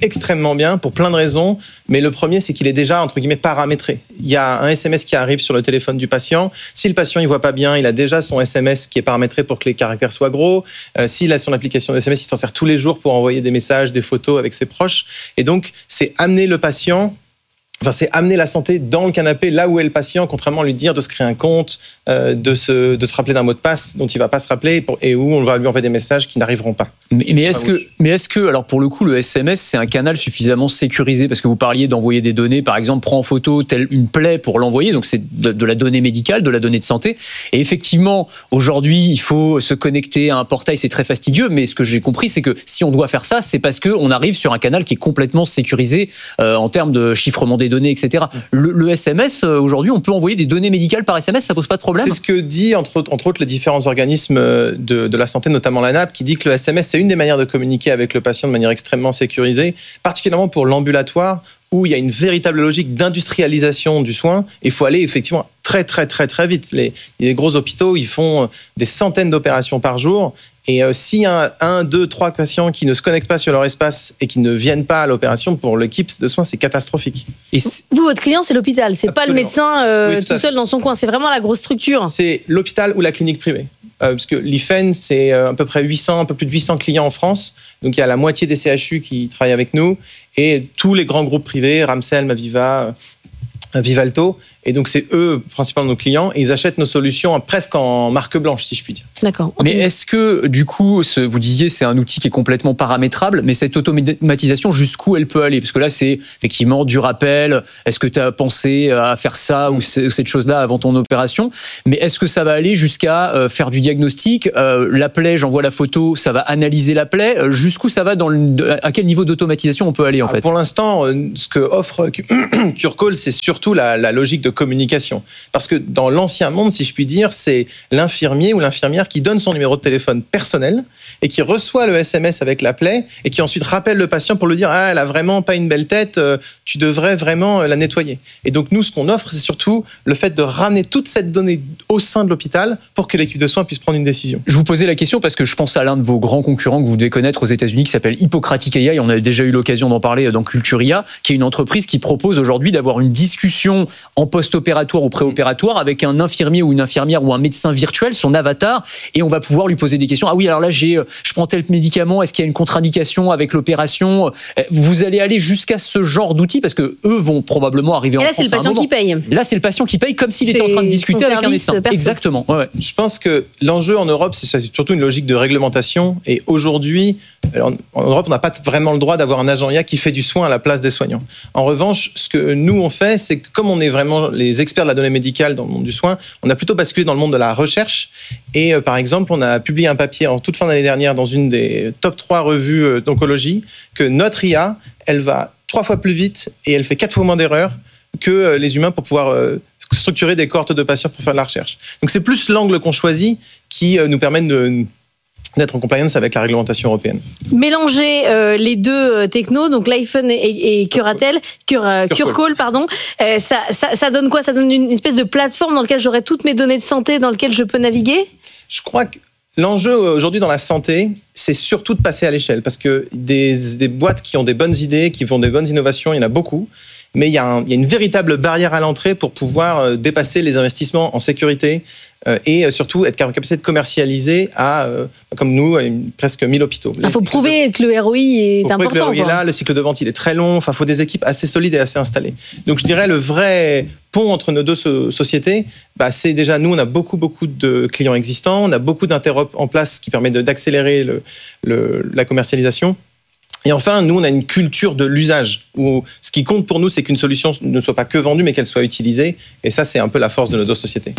J: extrêmement bien pour plein de raisons, mais le premier, c'est qu'il est déjà, entre guillemets, paramétré. Il y a un S M S qui arrive sur le téléphone du patient. Si le patient ne voit pas bien, il a déjà son S M S qui est paramétré pour que les caractères soient gros. Euh, s'il a son application de S M S, il s'en sert tous les jours pour envoyer des messages, des photos avec ses proches. Et donc, c'est amener le patient... Enfin, c'est amener la santé dans le canapé, là où est le patient, contrairement à lui dire de se créer un compte, euh, de, se, de se rappeler d'un mot de passe dont il ne va pas se rappeler pour, et où on va lui envoyer des messages qui n'arriveront pas.
P: Mais, mais, est-ce que, mais est-ce que, alors pour le coup, le S M S, c'est un canal suffisamment sécurisé? Parce que vous parliez d'envoyer des données, par exemple, prends en photo telle une plaie pour l'envoyer, donc c'est de, de la donnée médicale, de la donnée de santé. Et effectivement, aujourd'hui, il faut se connecter à un portail, c'est très fastidieux, mais ce que j'ai compris, c'est que si on doit faire ça, c'est parce qu'on arrive sur un canal qui est complètement sécurisé euh, en termes de chiffrement des données, et cetera. Le, le S M S, aujourd'hui, on peut envoyer des données médicales par S M S, ça pose pas de problème?
J: C'est ce que dit, entre, entre autres, les différents organismes de, de la santé, notamment la N A P, qui dit que le S M S, c'est une des manières de communiquer avec le patient de manière extrêmement sécurisée, particulièrement pour l'ambulatoire, où il y a une véritable logique d'industrialisation du soin. Il faut aller effectivement très, très, très, très vite. Les, les gros hôpitaux, ils font des centaines d'opérations par jour. Et euh, s'il y a un, un, deux, trois patients qui ne se connectent pas sur leur espace et qui ne viennent pas à l'opération, pour l'équipe de soins, c'est catastrophique.
N: Et vous, votre client, c'est l'hôpital. C'est Absolument. Pas le médecin euh, oui, tout, tout seul dans son coin. C'est vraiment la grosse structure.
J: C'est l'hôpital ou la clinique privée. Euh, parce que l'I F E N, c'est à peu près huit cents, un peu plus de huit cents clients en France. Donc, il y a la moitié des C H U qui travaillent avec nous. Et tous les grands groupes privés, Ramsay, Maviva, Vivalto. Et donc, c'est eux, principalement nos clients, et ils achètent nos solutions presque en marque blanche, si je puis dire.
N: D'accord.
P: Okay. Mais est-ce que, du coup, ce, vous disiez, c'est un outil qui est complètement paramétrable, mais cette automatisation, jusqu'où elle peut aller? Parce que là, c'est effectivement du rappel. Est-ce que tu as pensé à faire ça ou cette chose-là avant ton opération? Mais est-ce que ça va aller jusqu'à euh, faire du diagnostic? euh, La plaie, j'envoie la photo, ça va analyser la plaie. Euh, jusqu'où ça va dans le, à quel niveau d'automatisation on peut aller, en
J: Alors,
P: fait?
J: Pour l'instant, ce que offre CureCall, c'est surtout la, la logique de communication. Parce que dans l'ancien monde, si je puis dire, c'est l'infirmier ou l'infirmière qui donne son numéro de téléphone personnel et qui reçoit le S M S avec la plaie et qui ensuite rappelle le patient pour lui dire « Ah, elle a vraiment pas une belle tête, tu devrais vraiment la nettoyer. » Et donc nous, ce qu'on offre, c'est surtout le fait de ramener toute cette donnée au sein de l'hôpital pour que l'équipe de soins puisse prendre une décision.
P: Je vous posais la question parce que je pense à l'un de vos grands concurrents que vous devez connaître aux États-Unis qui s'appelle Hippocratic A I. On a déjà eu l'occasion d'en parler dans Culturia, qui est une entreprise qui propose aujourd'hui d'avoir une discussion en post-opératoire ou préopératoire avec un infirmier ou une infirmière ou un médecin virtuel, son avatar, et on va pouvoir lui poser des questions. Ah oui, alors là, j'ai, je prends tel médicament, est-ce qu'il y a une contre-indication avec l'opération? Vous allez aller jusqu'à ce genre d'outils parce que eux vont probablement arriver en France.
N: Et là, c'est le patient qui paye.
P: Là, c'est le patient qui paye comme s'il était en train de discuter avec un médecin.
N: Perso.
P: Exactement. Ouais, ouais.
J: Je pense que l'enjeu en Europe, c'est surtout une logique de réglementation. Et aujourd'hui, en Europe, on n'a pas vraiment le droit d'avoir un agent I A qui fait du soin à la place des soignants. En revanche, ce que nous, on fait, c'est que comme on est vraiment les experts de la donnée médicale dans le monde du soin, on a plutôt basculé dans le monde de la recherche. Et euh, par exemple, on a publié un papier en toute fin d'année dernière dans une des top trois revues euh, d'oncologie que notre I A, elle va trois fois plus vite et elle fait quatre fois moins d'erreurs que euh, les humains pour pouvoir euh, structurer des cohortes de patients pour faire de la recherche. Donc c'est plus l'angle qu'on choisit qui euh, nous permet de... d'être en compliance avec la réglementation européenne.
N: Mélanger euh, les deux euh, technos, donc l'iPhone et, et Curatel, Cure, euh, CureCall, pardon, euh, ça, ça, ça donne quoi? Ça donne une espèce de plateforme dans laquelle j'aurai toutes mes données de santé, dans laquelle je peux naviguer?
J: Je crois que l'enjeu aujourd'hui dans la santé, c'est surtout de passer à l'échelle, parce que des, des boîtes qui ont des bonnes idées, qui font des bonnes innovations, il y en a beaucoup. Mais il y a, un, il y a une véritable barrière à l'entrée pour pouvoir dépasser les investissements en sécurité euh, et surtout être capable de commercialiser à, euh, comme nous, à une, presque mille hôpitaux.
N: Il faut prouver que le R O I est
J: faut
N: important.
J: Que le R O I est là, le cycle de vente il est très long, enfin, il faut des équipes assez solides et assez installées. Donc je dirais le vrai pont entre nos deux so- sociétés, bah, c'est déjà nous, on a beaucoup, beaucoup de clients existants, on a beaucoup d'interop en place qui permet de, d'accélérer le, le, la commercialisation. Et enfin, nous, on a une culture de l'usage, où ce qui compte pour nous, c'est qu'une solution ne soit pas que vendue, mais qu'elle soit utilisée. Et ça, c'est un peu la force de nos deux sociétés.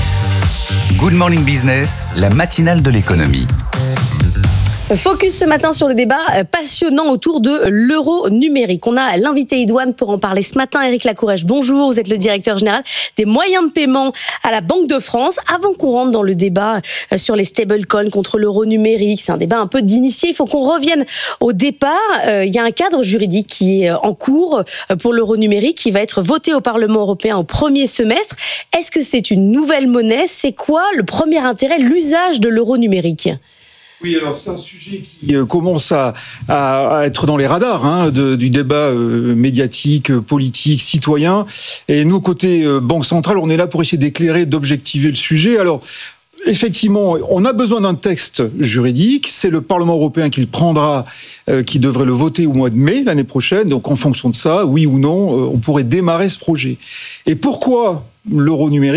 D: Good Morning Business, la matinale de l'économie.
N: Focus ce matin sur le débat passionnant autour de l'euro numérique. On a l'invité idoine pour en parler ce matin, Éric Lacourèche. Bonjour, vous êtes le directeur général des moyens de paiement à la Banque de France. Avant qu'on rentre dans le débat sur les stablecoins contre l'euro numérique, c'est un débat un peu d'initié, il faut qu'on revienne au départ. Euh, il y a un cadre juridique qui est en cours pour l'euro numérique qui va être voté au Parlement européen au premier semestre. Est-ce que c'est une nouvelle monnaie? C'est quoi le premier intérêt, l'usage de l'euro numérique?
U: Oui, alors c'est un sujet qui euh, commence à, à, à être dans les radars hein, de, du débat euh, médiatique, euh, politique, citoyen. Et nous, côté euh, Banque centrale, on est là pour essayer d'éclairer, d'objectiver le sujet. Alors, effectivement, on a besoin d'un texte juridique. C'est le Parlement européen qui le prendra, euh, qui devrait le voter au mois de mai l'année prochaine. Donc, en fonction de ça, oui ou non, euh, on pourrait démarrer ce projet. Et pourquoi l'euro numérique ?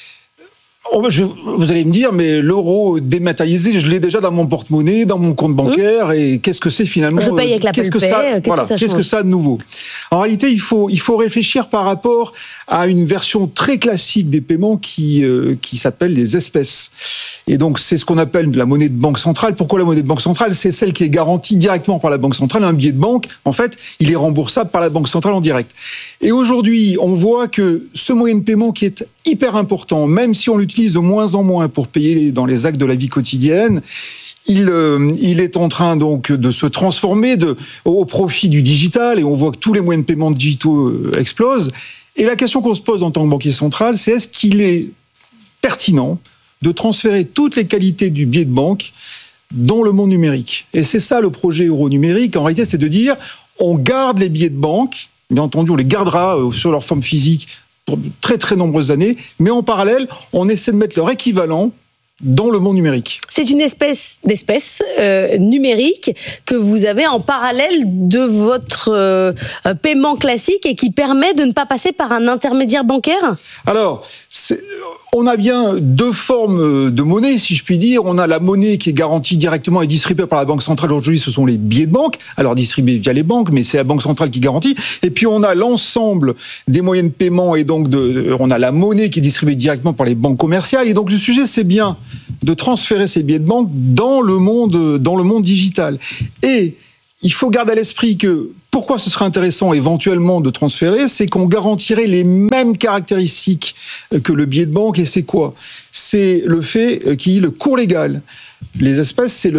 U: Oh, je, vous allez me dire, mais l'euro dématérialisé, je l'ai déjà dans mon porte-monnaie, dans mon compte bancaire, mmh. et qu'est-ce que c'est finalement ?
N: Je paye avec l'Apple
U: qu'est-ce que
N: Pay,
U: ça,
N: qu'est-ce
U: voilà,
N: que ça
U: qu'est-ce que ça a de nouveau ? En réalité, il faut, il faut réfléchir par rapport à une version très classique des paiements qui, euh, qui s'appelle les espèces. Et donc, c'est ce qu'on appelle la monnaie de banque centrale. Pourquoi la monnaie de banque centrale ? C'est celle qui est garantie directement par la banque centrale. Un billet de banque, en fait, il est remboursable par la banque centrale en direct. Et aujourd'hui, on voit que ce moyen de paiement qui est hyper important, même si on l'utilise de moins en moins pour payer dans les actes de la vie quotidienne, il, euh, il est en train donc de se transformer de, au profit du digital, et on voit que tous les moyens de paiement digitaux euh, explosent. Et la question qu'on se pose en tant que banquier central, c'est est-ce qu'il est pertinent de transférer toutes les qualités du billet de banque dans le monde numérique ? Et c'est ça le projet euro numérique. En réalité, c'est de dire on garde les billets de banque, bien entendu, on les gardera euh, sur leur forme physique pour de très très nombreuses années, mais en parallèle, on essaie de mettre leur équivalent dans le monde numérique.
N: C'est une espèce d'espèce euh, numérique que vous avez en parallèle de votre euh, paiement classique et qui permet de ne pas passer par un intermédiaire bancaire ?
U: Alors, c'est, on a bien deux formes de monnaie, si je puis dire. On a la monnaie qui est garantie directement et distribuée par la Banque centrale. Aujourd'hui, ce sont les billets de banque, alors distribués via les banques, mais c'est la Banque centrale qui garantit. Et puis, on a l'ensemble des moyens de paiement, et donc de, on a la monnaie qui est distribuée directement par les banques commerciales. Et donc, le sujet, c'est bien de transférer ces billets de banque dans le monde, dans le monde digital. Et il faut garder à l'esprit que pourquoi ce serait intéressant éventuellement de transférer, c'est qu'on garantirait les mêmes caractéristiques que le billet de banque. Et c'est quoi ? C'est le fait qu'il y ait le cours légal. Les espèces, c'est le